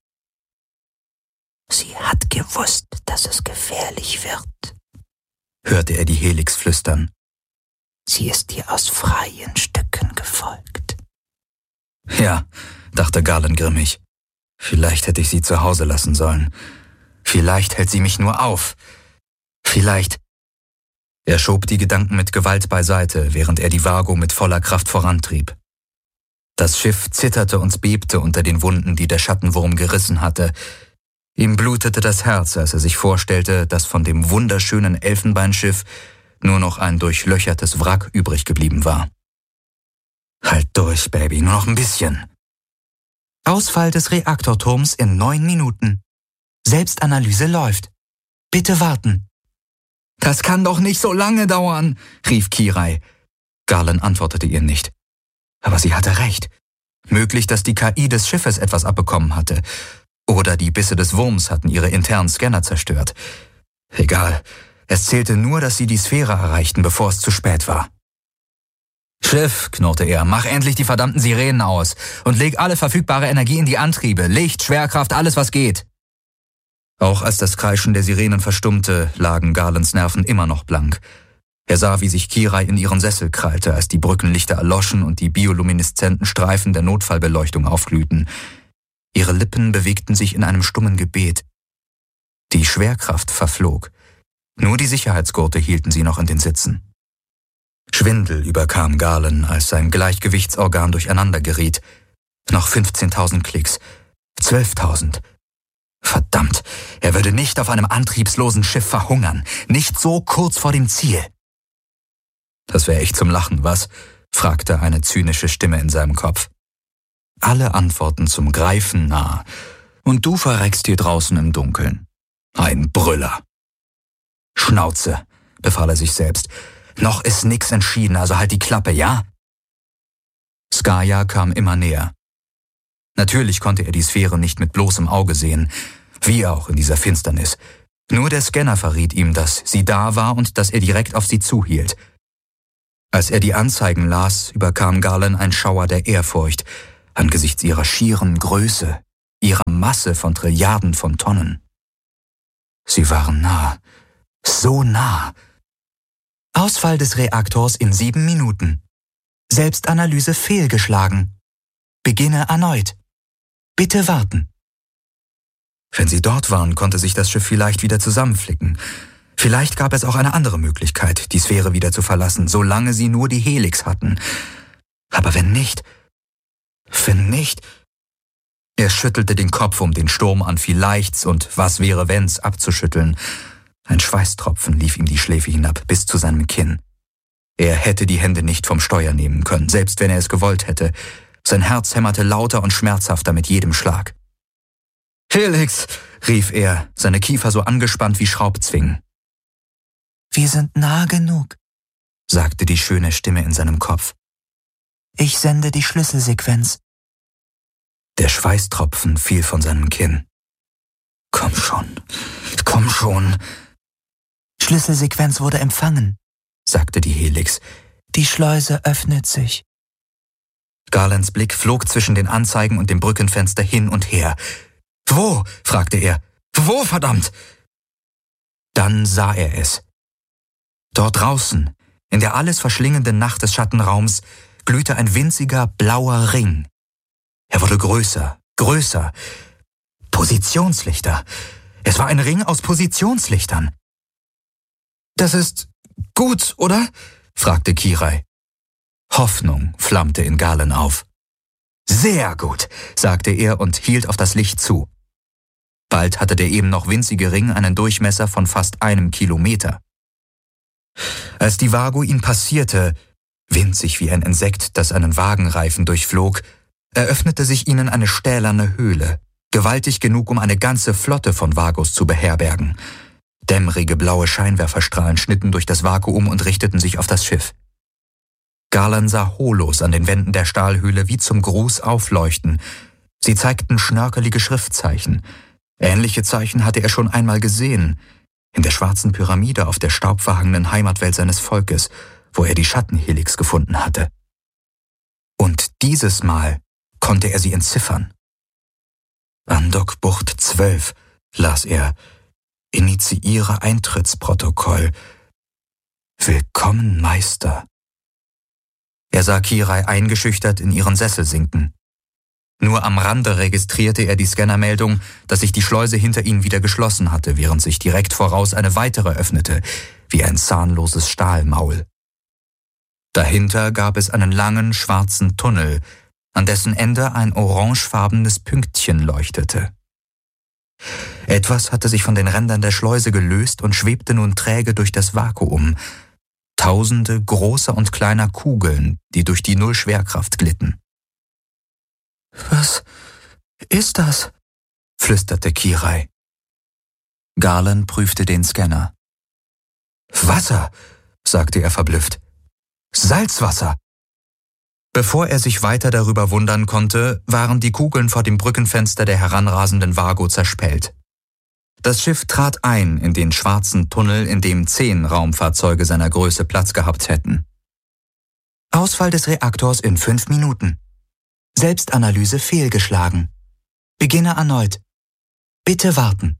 »Sie hat gewusst, dass es gefährlich wird«, hörte er die Helix flüstern. »Sie ist dir aus freien Stücken gefolgt.« Ja, dachte Garland grimmig. Vielleicht hätte ich sie zu Hause lassen sollen. Vielleicht hält sie mich nur auf. Vielleicht... Er schob die Gedanken mit Gewalt beiseite, während er die Vago mit voller Kraft vorantrieb. Das Schiff zitterte und bebte unter den Wunden, die der Schattenwurm gerissen hatte. Ihm blutete das Herz, als er sich vorstellte, dass von dem wunderschönen Elfenbeinschiff nur noch ein durchlöchertes Wrack übrig geblieben war. Halt durch, Baby, nur noch ein bisschen. Ausfall des Reaktorturms in 9 Minuten. Selbstanalyse läuft. Bitte warten. Das kann doch nicht so lange dauern, rief Kirai. Garland antwortete ihr nicht. Aber sie hatte recht. Möglich, dass die KI des Schiffes etwas abbekommen hatte. Oder die Bisse des Wurms hatten ihre internen Scanner zerstört. Egal, es zählte nur, dass sie die Sphäre erreichten, bevor es zu spät war. »Schiff«, knurrte er, »mach endlich die verdammten Sirenen aus und leg alle verfügbare Energie in die Antriebe, Licht, Schwerkraft, alles was geht.« Auch als das Kreischen der Sirenen verstummte, lagen Garlands Nerven immer noch blank. Er sah, wie sich Kirai in ihren Sessel krallte, als die Brückenlichter erloschen und die biolumineszenten Streifen der Notfallbeleuchtung aufglühten. Ihre Lippen bewegten sich in einem stummen Gebet. Die Schwerkraft verflog. Nur die Sicherheitsgurte hielten sie noch in den Sitzen. Schwindel überkam Garland, als sein Gleichgewichtsorgan durcheinander geriet. Noch 15.000 Klicks. 12.000. Verdammt, er würde nicht auf einem antriebslosen Schiff verhungern. Nicht so kurz vor dem Ziel. »Das wäre echt zum Lachen, was?« fragte eine zynische Stimme in seinem Kopf. »Alle Antworten zum Greifen nah. Und du verreckst hier draußen im Dunkeln. Ein Brüller.« »Schnauze«, befahl er sich selbst. »Noch ist nix entschieden, also halt die Klappe, ja?« Skaya kam immer näher. Natürlich konnte er die Sphäre nicht mit bloßem Auge sehen, wie auch in dieser Finsternis. Nur der Scanner verriet ihm, dass sie da war und dass er direkt auf sie zuhielt. Als er die Anzeigen las, überkam Garland ein Schauer der Ehrfurcht angesichts ihrer schieren Größe, ihrer Masse von Trilliarden von Tonnen. Sie waren nah, so nah. Ausfall des Reaktors in 7 Minuten. Selbstanalyse fehlgeschlagen. Beginne erneut. Bitte warten. Wenn sie dort waren, konnte sich das Schiff vielleicht wieder zusammenflicken. Vielleicht gab es auch eine andere Möglichkeit, die Sphäre wieder zu verlassen, solange sie nur die Helix hatten. Aber wenn nicht... Er schüttelte den Kopf, um den Sturm an Vielleichts und Was wäre wenn's abzuschütteln. Ein Schweißtropfen lief ihm die Schläfe hinab bis zu seinem Kinn. Er hätte die Hände nicht vom Steuer nehmen können, selbst wenn er es gewollt hätte. Sein Herz hämmerte lauter und schmerzhafter mit jedem Schlag. »Helix«, rief er, seine Kiefer so angespannt wie Schraubzwingen. »Wir sind nah genug«, sagte die schöne Stimme in seinem Kopf. »Ich sende die Schlüsselsequenz.« Der Schweißtropfen fiel von seinem Kinn. »Komm schon.« »Schlüsselsequenz wurde empfangen«, sagte die Helix. »Die Schleuse öffnet sich.« Garlands Blick flog zwischen den Anzeigen und dem Brückenfenster hin und her. »Wo?« fragte er. »Wo, verdammt?« Dann sah er es. Dort draußen, in der alles verschlingenden Nacht des Schattenraums, glühte ein winziger blauer Ring. Er wurde größer. Positionslichter. Es war ein Ring aus Positionslichtern. »Das ist gut, oder?« fragte Kirai. Hoffnung flammte in Garland auf. »Sehr gut«, sagte er und hielt auf das Licht zu. Bald hatte der eben noch winzige Ring einen Durchmesser von fast 1 Kilometer. Als die Vago ihn passierte, winzig wie ein Insekt, das einen Wagenreifen durchflog, eröffnete sich ihnen eine stählerne Höhle, gewaltig genug, um eine ganze Flotte von Vagos zu beherbergen. Dämmerige blaue Scheinwerferstrahlen schnitten durch das Vakuum und richteten sich auf das Schiff. Garland sah Holos an den Wänden der Stahlhöhle wie zum Gruß aufleuchten. Sie zeigten schnörkelige Schriftzeichen. Ähnliche Zeichen hatte er schon einmal gesehen, in der schwarzen Pyramide auf der staubverhangenen Heimatwelt seines Volkes, wo er die Schattenhelix gefunden hatte. Und dieses Mal konnte er sie entziffern. Andok-Bucht 12, las er. Initiiere Eintrittsprotokoll. Willkommen, Meister. Er sah Kirai eingeschüchtert in ihren Sessel sinken. Nur am Rande registrierte er die Scannermeldung, dass sich die Schleuse hinter ihnen wieder geschlossen hatte, während sich direkt voraus eine weitere öffnete, wie ein zahnloses Stahlmaul. Dahinter gab es einen langen, schwarzen Tunnel, an dessen Ende ein orangefarbenes Pünktchen leuchtete. Etwas hatte sich von den Rändern der Schleuse gelöst und schwebte nun träge durch das Vakuum. Tausende großer und kleiner Kugeln, die durch die Nullschwerkraft glitten. »Was ist das?« flüsterte Kirai. Garland prüfte den Scanner. »Wasser«, sagte er verblüfft. »Salzwasser!« Bevor er sich weiter darüber wundern konnte, waren die Kugeln vor dem Brückenfenster der heranrasenden Vago zerspellt. Das Schiff trat ein in den schwarzen Tunnel, in dem 10 Raumfahrzeuge seiner Größe Platz gehabt hätten. Ausfall des Reaktors in 5 Minuten. Selbstanalyse fehlgeschlagen. Beginne erneut. Bitte warten.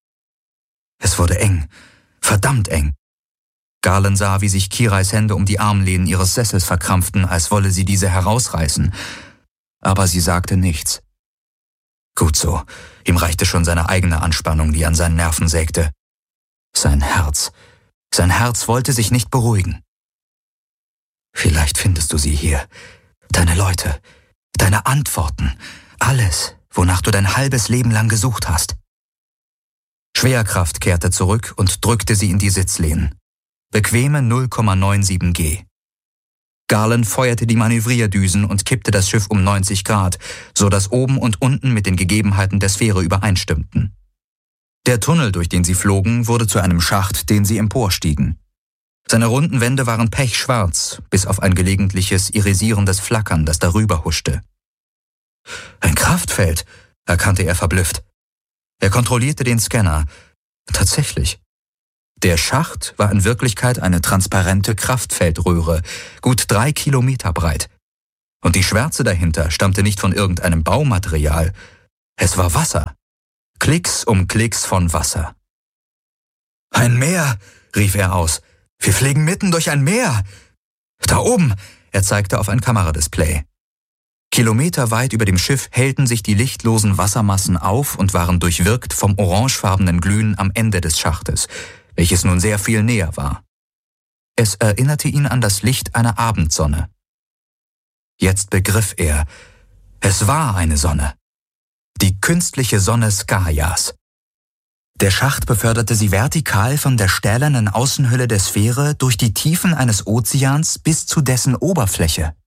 Es wurde eng, verdammt eng. Garland sah, wie sich Kirais Hände um die Armlehnen ihres Sessels verkrampften, als wolle sie diese herausreißen. Aber sie sagte nichts. Gut so, ihm reichte schon seine eigene Anspannung, die an seinen Nerven sägte. Sein Herz wollte sich nicht beruhigen. Vielleicht findest du sie hier, deine Leute, deine Antworten, alles, wonach du dein halbes Leben lang gesucht hast. Schwerkraft kehrte zurück und drückte sie in die Sitzlehnen. Bequeme 0,97 G. Garland feuerte die Manövrierdüsen und kippte das Schiff um 90 Grad, so dass oben und unten mit den Gegebenheiten der Sphäre übereinstimmten. Der Tunnel, durch den sie flogen, wurde zu einem Schacht, den sie emporstiegen. Seine runden Wände waren pechschwarz, bis auf ein gelegentliches irisierendes Flackern, das darüber huschte. Ein Kraftfeld, erkannte er verblüfft. Er kontrollierte den Scanner. Tatsächlich. Der Schacht war in Wirklichkeit eine transparente Kraftfeldröhre, gut 3 Kilometer breit. Und die Schwärze dahinter stammte nicht von irgendeinem Baumaterial. Es war Wasser. Klicks um Klicks von Wasser. »Ein Meer«, rief er aus. »Wir fliegen mitten durch ein Meer!« »Da oben«, er zeigte auf ein Kameradisplay. Kilometerweit über dem Schiff hellten sich die lichtlosen Wassermassen auf und waren durchwirkt vom orangefarbenen Glühen am Ende des Schachtes, welches nun sehr viel näher war. Es erinnerte ihn an das Licht einer Abendsonne. Jetzt begriff er, es war eine Sonne. Die künstliche Sonne Skaias. Der Schacht beförderte sie vertikal von der stählernen Außenhülle der Sphäre durch die Tiefen eines Ozeans bis zu dessen Oberfläche.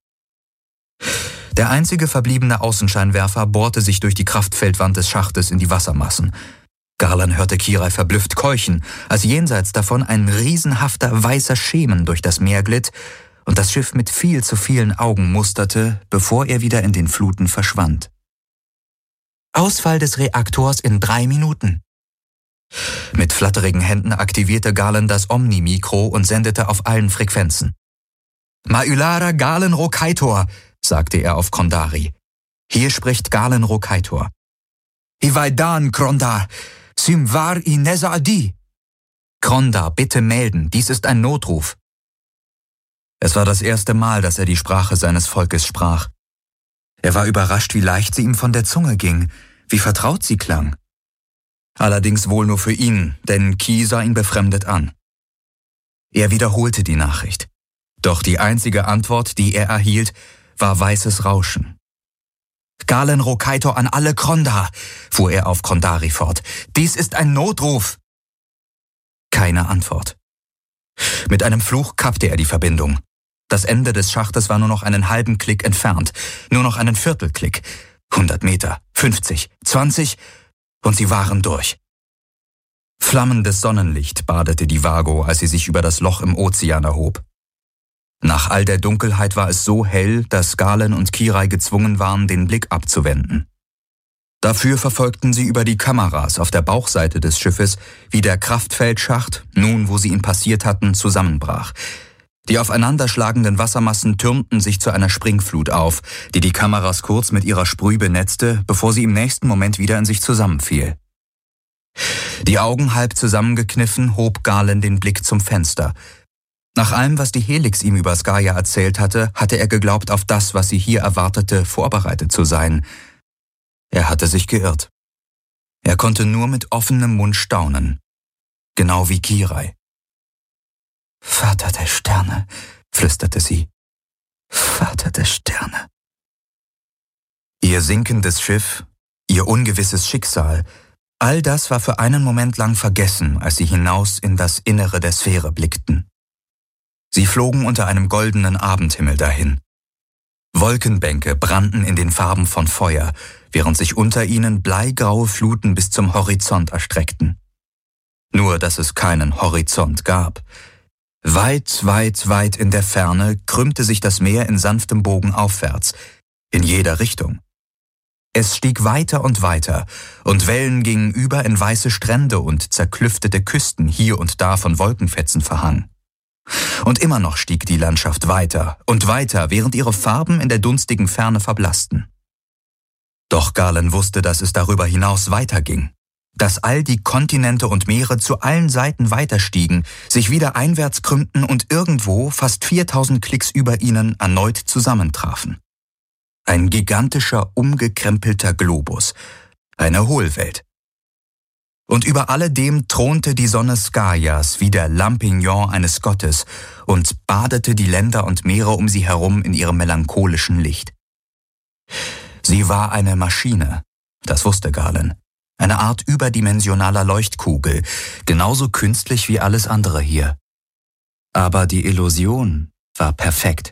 Der einzige verbliebene Außenscheinwerfer bohrte sich durch die Kraftfeldwand des Schachtes in die Wassermassen. Garland hörte Kirai verblüfft keuchen, als jenseits davon ein riesenhafter weißer Schemen durch das Meer glitt und das Schiff mit viel zu vielen Augen musterte, bevor er wieder in den Fluten verschwand. »Ausfall des Reaktors in 3 Minuten«. Mit flatterigen Händen aktivierte Garland das Omni-Mikro und sendete auf allen Frequenzen. »Ma'ulara Galen Rokaitor«, sagte er auf Kondari. »Hier spricht Galen Rokaitor.« »Ivaidan, Krondar, Simvar Ineza Adi.« »Krondar, bitte melden, dies ist ein Notruf.« Es war das erste Mal, dass er die Sprache seines Volkes sprach. Er war überrascht, wie leicht sie ihm von der Zunge ging, wie vertraut sie klang. Allerdings wohl nur für ihn, denn Ki sah ihn befremdet an. Er wiederholte die Nachricht. Doch die einzige Antwort, die er erhielt, war weißes Rauschen. »Galen Rokaitor an alle Krondar«, fuhr er auf Kondari fort. »Dies ist ein Notruf!« Keine Antwort. Mit einem Fluch kappte er die Verbindung. Das Ende des Schachtes war nur noch einen halben Klick entfernt, nur noch einen Viertelklick. 100 Meter, 50, 20 und sie waren durch. Flammendes Sonnenlicht badete die Vago, als sie sich über das Loch im Ozean erhob. Nach all der Dunkelheit war es so hell, dass Galen und Kirai gezwungen waren, den Blick abzuwenden. Dafür verfolgten sie über die Kameras auf der Bauchseite des Schiffes, wie der Kraftfeldschacht, nun wo sie ihn passiert hatten, zusammenbrach. Die aufeinanderschlagenden Wassermassen türmten sich zu einer Springflut auf, die die Kameras kurz mit ihrer Sprüh benetzte, bevor sie im nächsten Moment wieder in sich zusammenfiel. Die Augen halb zusammengekniffen, hob Galen den Blick zum Fenster. Nach allem, was die Helix ihm über Skaia erzählt hatte, hatte er geglaubt, auf das, was sie hier erwartete, vorbereitet zu sein. Er hatte sich geirrt. Er konnte nur mit offenem Mund staunen. Genau wie Kirai. »Vater der Sterne«, flüsterte sie. »Vater der Sterne.« Ihr sinkendes Schiff, ihr ungewisses Schicksal, all das war für einen Moment lang vergessen, als sie hinaus in das Innere der Sphäre blickten. Sie flogen unter einem goldenen Abendhimmel dahin. Wolkenbänke brannten in den Farben von Feuer, während sich unter ihnen bleigraue Fluten bis zum Horizont erstreckten. Nur, dass es keinen Horizont gab. Weit, weit, weit in der Ferne krümmte sich das Meer in sanftem Bogen aufwärts, in jeder Richtung. Es stieg weiter und Wellen gingen über in weiße Strände und zerklüftete Küsten hier und da von Wolkenfetzen verhangen. Und immer noch stieg die Landschaft weiter und weiter, während ihre Farben in der dunstigen Ferne verblassten. Doch Galen wusste, dass es darüber hinaus weiterging, dass all die Kontinente und Meere zu allen Seiten weiterstiegen, sich wieder einwärts krümmten und irgendwo, fast 4000 Klicks über ihnen, erneut zusammentrafen. Ein gigantischer, umgekrempelter Globus, eine Hohlwelt. Und über alledem thronte die Sonne Skaias wie der Lampignon eines Gottes und badete die Länder und Meere um sie herum in ihrem melancholischen Licht. Sie war eine Maschine, das wusste Galen, eine Art überdimensionaler Leuchtkugel, genauso künstlich wie alles andere hier. Aber die Illusion war perfekt.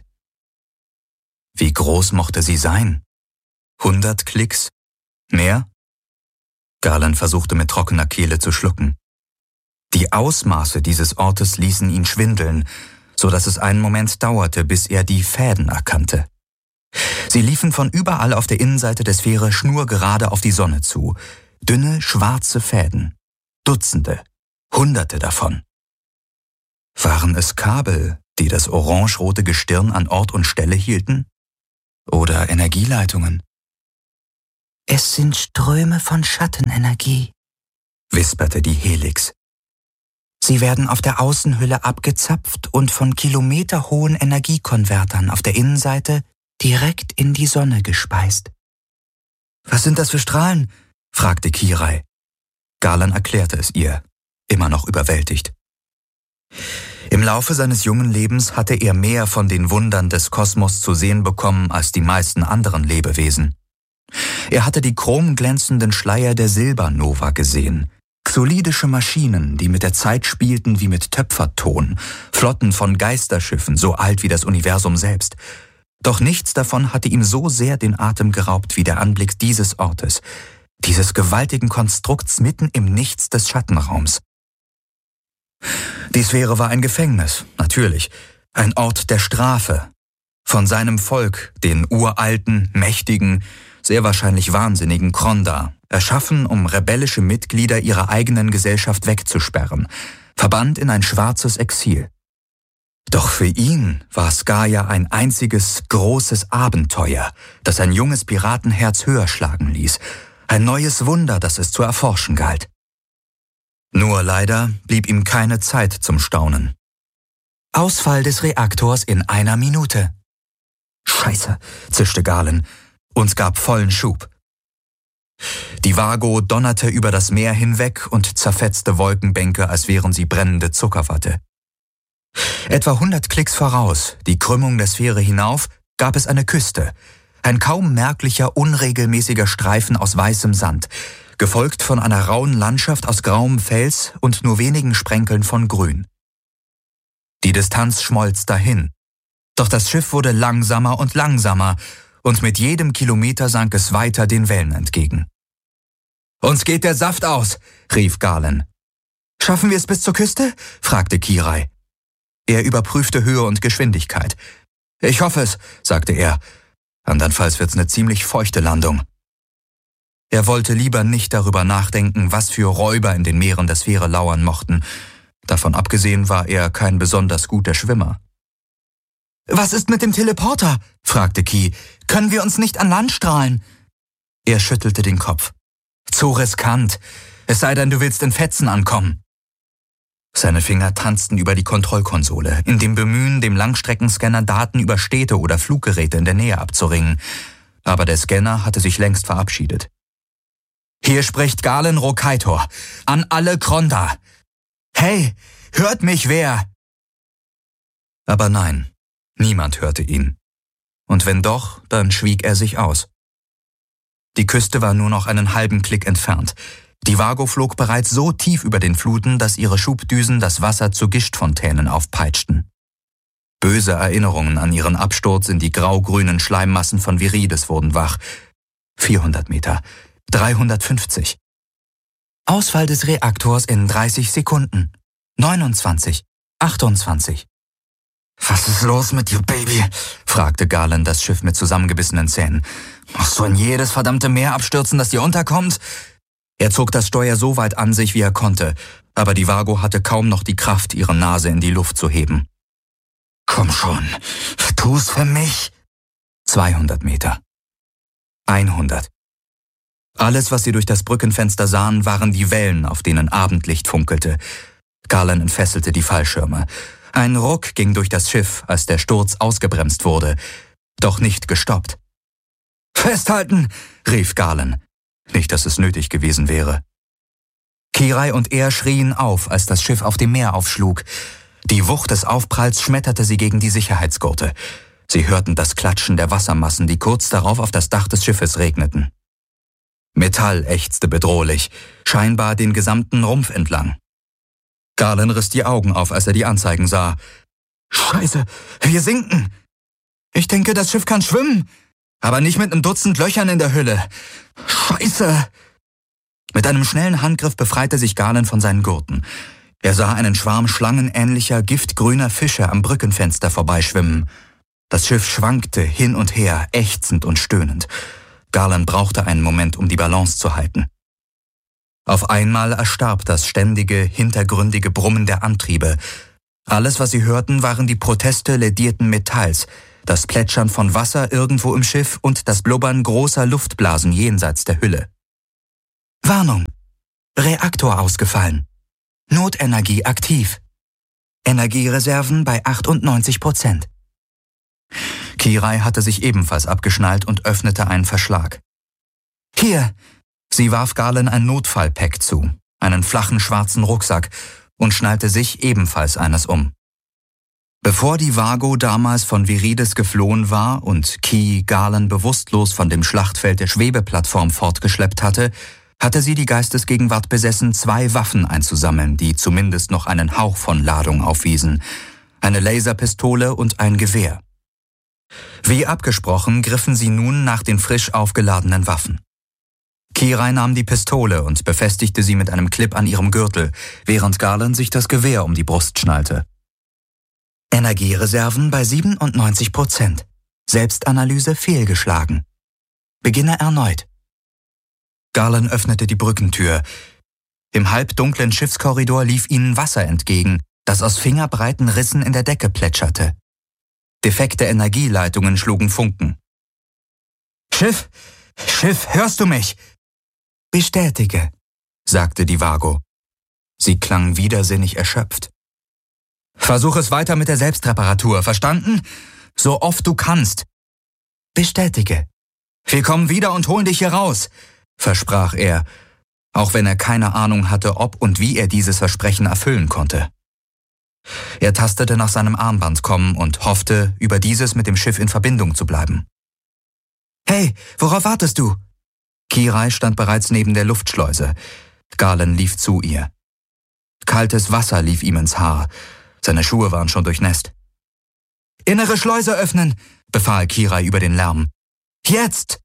Wie groß mochte sie sein? 100 Klicks? Mehr? Galen versuchte mit trockener Kehle zu schlucken. Die Ausmaße dieses Ortes ließen ihn schwindeln, so dass es einen Moment dauerte, bis er die Fäden erkannte. Sie liefen von überall auf der Innenseite der Sphäre schnurgerade auf die Sonne zu. Dünne, schwarze Fäden. Dutzende, Hunderte davon. Waren es Kabel, die das orangerote Gestirn an Ort und Stelle hielten? Oder Energieleitungen? Es sind Ströme von Schattenenergie, wisperte die Helix. Sie werden auf der Außenhülle abgezapft und von kilometerhohen Energiekonvertern auf der Innenseite direkt in die Sonne gespeist. Was sind das für Strahlen? Fragte Kirai. Galen erklärte es ihr, immer noch überwältigt. Im Laufe seines jungen Lebens hatte er mehr von den Wundern des Kosmos zu sehen bekommen als die meisten anderen Lebewesen. Er hatte die chromglänzenden Schleier der Silbernova gesehen, xolidische Maschinen, die mit der Zeit spielten wie mit Töpferton, Flotten von Geisterschiffen, so alt wie das Universum selbst. Doch nichts davon hatte ihm so sehr den Atem geraubt wie der Anblick dieses Ortes, dieses gewaltigen Konstrukts mitten im Nichts des Schattenraums. Die Sphäre war ein Gefängnis, natürlich, ein Ort der Strafe. Von seinem Volk, den uralten, mächtigen, sehr wahrscheinlich wahnsinnigen Kronda, erschaffen, um rebellische Mitglieder ihrer eigenen Gesellschaft wegzusperren, verbannt in ein schwarzes Exil. Doch für ihn war Skaya ein einziges, großes Abenteuer, das ein junges Piratenherz höher schlagen ließ, ein neues Wunder, das es zu erforschen galt. Nur leider blieb ihm keine Zeit zum Staunen. Ausfall des Reaktors in 1 Minute. Scheiße, zischte Galen und gab vollen Schub. Die Vago donnerte über das Meer hinweg und zerfetzte Wolkenbänke, als wären sie brennende Zuckerwatte. Etwa 100 Klicks voraus, die Krümmung der Sphäre hinauf, gab es eine Küste, ein kaum merklicher, unregelmäßiger Streifen aus weißem Sand, gefolgt von einer rauen Landschaft aus grauem Fels und nur wenigen Sprenkeln von Grün. Die Distanz schmolz dahin, doch das Schiff wurde langsamer und mit jedem Kilometer sank es weiter den Wellen entgegen. »Uns geht der Saft aus«, rief Galen. »Schaffen wir es bis zur Küste?« fragte Kirai. Er überprüfte Höhe und Geschwindigkeit. »Ich hoffe es«, sagte er. »Andernfalls wird's eine ziemlich feuchte Landung.« Er wollte lieber nicht darüber nachdenken, was für Räuber in den Meeren der Sphäre lauern mochten. Davon abgesehen war er kein besonders guter Schwimmer. »Was ist mit dem Teleporter?« fragte Ki. »Können wir uns nicht an Land strahlen?« Er schüttelte den Kopf. »Zu riskant. Es sei denn, du willst in Fetzen ankommen.« Seine Finger tanzten über die Kontrollkonsole, in dem Bemühen, dem Langstreckenscanner Daten über Städte oder Fluggeräte in der Nähe abzuringen. Aber der Scanner hatte sich längst verabschiedet. »Hier spricht Galen Rokaitor. An alle Kronda. Hey, hört mich wer?« Aber nein, niemand hörte ihn. Und wenn doch, dann schwieg er sich aus. Die Küste war nur noch einen halben Klick entfernt. Die Vago flog bereits so tief über den Fluten, dass ihre Schubdüsen das Wasser zu Gischtfontänen aufpeitschten. Böse Erinnerungen an ihren Absturz in die grau-grünen Schleimmassen von Virides wurden wach. 400 Meter, 350. Ausfall des Reaktors in 30 Sekunden. 29, 28. »Was ist los mit dir, Baby?« fragte Galen das Schiff mit zusammengebissenen Zähnen. »Musst du in jedes verdammte Meer abstürzen, das dir unterkommt?« Er zog das Steuer so weit an sich, wie er konnte, aber die Vago hatte kaum noch die Kraft, ihre Nase in die Luft zu heben. »Komm schon, tu's für mich!« 200 Meter. 100. Alles, was sie durch das Brückenfenster sahen, waren die Wellen, auf denen Abendlicht funkelte. Galen entfesselte die Fallschirme. Ein Ruck ging durch das Schiff, als der Sturz ausgebremst wurde, doch nicht gestoppt. »Festhalten«, rief Galen. Nicht, dass es nötig gewesen wäre. Kirai und er schrien auf, als das Schiff auf dem Meer aufschlug. Die Wucht des Aufpralls schmetterte sie gegen die Sicherheitsgurte. Sie hörten das Klatschen der Wassermassen, die kurz darauf auf das Dach des Schiffes regneten. Metall ächzte bedrohlich, scheinbar den gesamten Rumpf entlang. Galen riss die Augen auf, als er die Anzeigen sah. »Scheiße, wir sinken! Ich denke, das Schiff kann schwimmen, aber nicht mit 1 Dutzend Löchern in der Hülle. Scheiße!« Mit einem schnellen Handgriff befreite sich Galen von seinen Gurten. Er sah einen Schwarm schlangenähnlicher, giftgrüner Fische am Brückenfenster vorbeischwimmen. Das Schiff schwankte hin und her, ächzend und stöhnend. Galen brauchte einen Moment, um die Balance zu halten. Auf einmal erstarb das ständige, hintergründige Brummen der Antriebe. Alles, was sie hörten, waren die Proteste ledierten Metalls, das Plätschern von Wasser irgendwo im Schiff und das Blubbern großer Luftblasen jenseits der Hülle. Warnung! Reaktor ausgefallen. Notenergie aktiv. Energiereserven bei 98%. Kirai hatte sich ebenfalls abgeschnallt und öffnete einen Verschlag. Hier! Sie warf Galen ein Notfallpack zu, einen flachen schwarzen Rucksack, und schnallte sich ebenfalls eines um. Bevor die Vago damals von Viridis geflohen war und Ki Galen bewusstlos von dem Schlachtfeld der Schwebeplattform fortgeschleppt hatte, hatte sie die Geistesgegenwart besessen, 2 Waffen einzusammeln, die zumindest noch einen Hauch von Ladung aufwiesen: eine Laserpistole und ein Gewehr. Wie abgesprochen griffen sie nun nach den frisch aufgeladenen Waffen. Kirai nahm die Pistole und befestigte sie mit einem Clip an ihrem Gürtel, während Galen sich das Gewehr um die Brust schnallte. Energiereserven bei 97%. Selbstanalyse fehlgeschlagen. Beginne erneut. Galen öffnete die Brückentür. Im halbdunklen Schiffskorridor lief ihnen Wasser entgegen, das aus fingerbreiten Rissen in der Decke plätscherte. Defekte Energieleitungen schlugen Funken. »Schiff! Schiff, hörst du mich?« »Bestätige«, sagte die Vago. Sie klang widersinnig erschöpft. »Versuch es weiter mit der Selbstreparatur, verstanden? So oft du kannst.« »Bestätige.« »Wir kommen wieder und holen dich hier raus«, versprach er, auch wenn er keine Ahnung hatte, ob und wie er dieses Versprechen erfüllen konnte. Er tastete nach seinem Armbandkomm und hoffte, über dieses mit dem Schiff in Verbindung zu bleiben. »Hey, worauf wartest du?« Kirai stand bereits neben der Luftschleuse. Galen lief zu ihr. Kaltes Wasser lief ihm ins Haar. Seine Schuhe waren schon durchnässt. »Innere Schleuse öffnen«, befahl Kirai über den Lärm. »Jetzt!«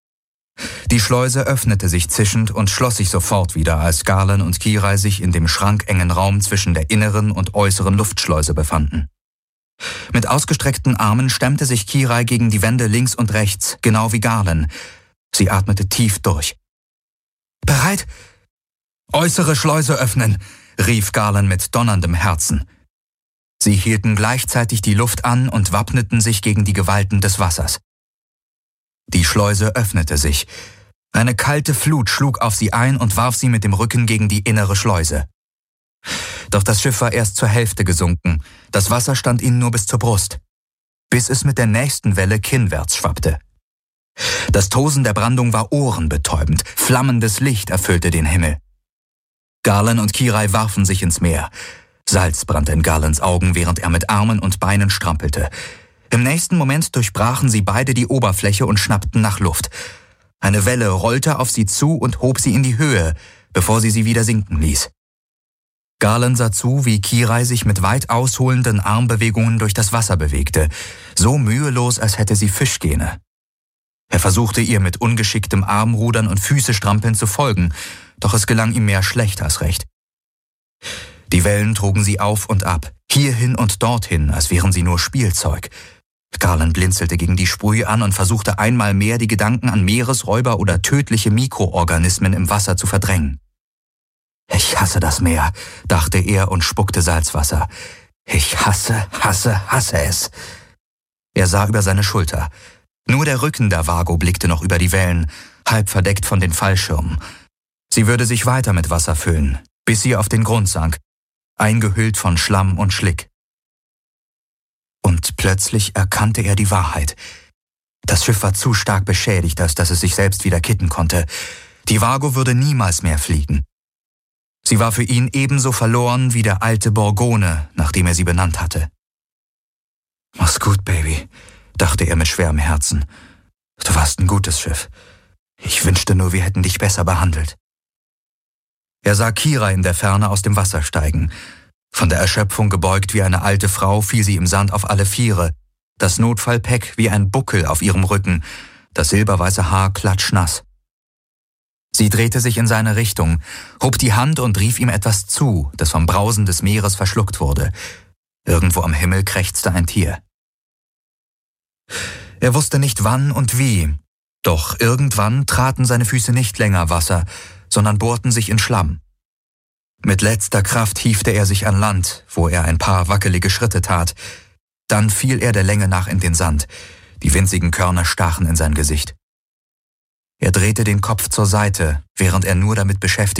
Die Schleuse öffnete sich zischend und schloss sich sofort wieder, als Galen und Kirai sich in dem schrankengen Raum zwischen der inneren und äußeren Luftschleuse befanden. Mit ausgestreckten Armen stemmte sich Kirai gegen die Wände links und rechts, genau wie Galen. Sie atmete tief durch. »Bereit?« »Äußere Schleuse öffnen«, rief Galen mit donnerndem Herzen. Sie hielten gleichzeitig die Luft an und wappneten sich gegen die Gewalten des Wassers. Die Schleuse öffnete sich. Eine kalte Flut schlug auf sie ein und warf sie mit dem Rücken gegen die innere Schleuse. Doch das Schiff war erst zur Hälfte gesunken. Das Wasser stand ihnen nur bis zur Brust, bis es mit der nächsten Welle kinnwärts schwappte. Das Tosen der Brandung war ohrenbetäubend. Flammendes Licht erfüllte den Himmel. Galen und Kirai warfen sich ins Meer. Salz brannte in Galens Augen, während er mit Armen und Beinen strampelte. Im nächsten Moment durchbrachen sie beide die Oberfläche und schnappten nach Luft. Eine Welle rollte auf sie zu und hob sie in die Höhe, bevor sie wieder sinken ließ. Galen sah zu, wie Kirai sich mit weit ausholenden Armbewegungen durch das Wasser bewegte, so mühelos, als hätte sie Fischgene. Er versuchte ihr mit ungeschicktem Armrudern und Füßestrampeln zu folgen, doch es gelang ihm mehr schlecht als recht. Die Wellen trugen sie auf und ab, hierhin und dorthin, als wären sie nur Spielzeug. Galen blinzelte gegen die Sprühe an und versuchte einmal mehr, die Gedanken an Meeresräuber oder tödliche Mikroorganismen im Wasser zu verdrängen. »Ich hasse das Meer«, dachte er und spuckte Salzwasser. »Ich hasse es.« Er sah über seine Schulter. Nur der Rücken der Vago blickte noch über die Wellen, halb verdeckt von den Fallschirmen. Sie würde sich weiter mit Wasser füllen, bis sie auf den Grund sank, eingehüllt von Schlamm und Schlick. Und plötzlich erkannte er die Wahrheit. Das Schiff war zu stark beschädigt, als dass es sich selbst wieder kitten konnte. Die Vago würde niemals mehr fliegen. Sie war für ihn ebenso verloren wie der alte Borgone, nach dem er sie benannt hatte. »Mach's gut, Baby«, dachte er mit schwerem Herzen. »Du warst ein gutes Schiff. Ich wünschte nur, wir hätten dich besser behandelt.« Er sah Kira in der Ferne aus dem Wasser steigen. Von der Erschöpfung gebeugt wie eine alte Frau fiel sie im Sand auf alle Viere, das Notfallpack wie ein Buckel auf ihrem Rücken, das silberweiße Haar klatschnass. Sie drehte sich in seine Richtung, hob die Hand und rief ihm etwas zu, das vom Brausen des Meeres verschluckt wurde. Irgendwo am Himmel krächzte ein Tier. Er wusste nicht wann und wie, doch irgendwann traten seine Füße nicht länger Wasser, sondern bohrten sich in Schlamm. Mit letzter Kraft hiefte er sich an Land, wo er ein paar wackelige Schritte tat. Dann fiel er der Länge nach in den Sand. Die winzigen Körner stachen in sein Gesicht. Er drehte den Kopf zur Seite, während er nur damit beschäftigt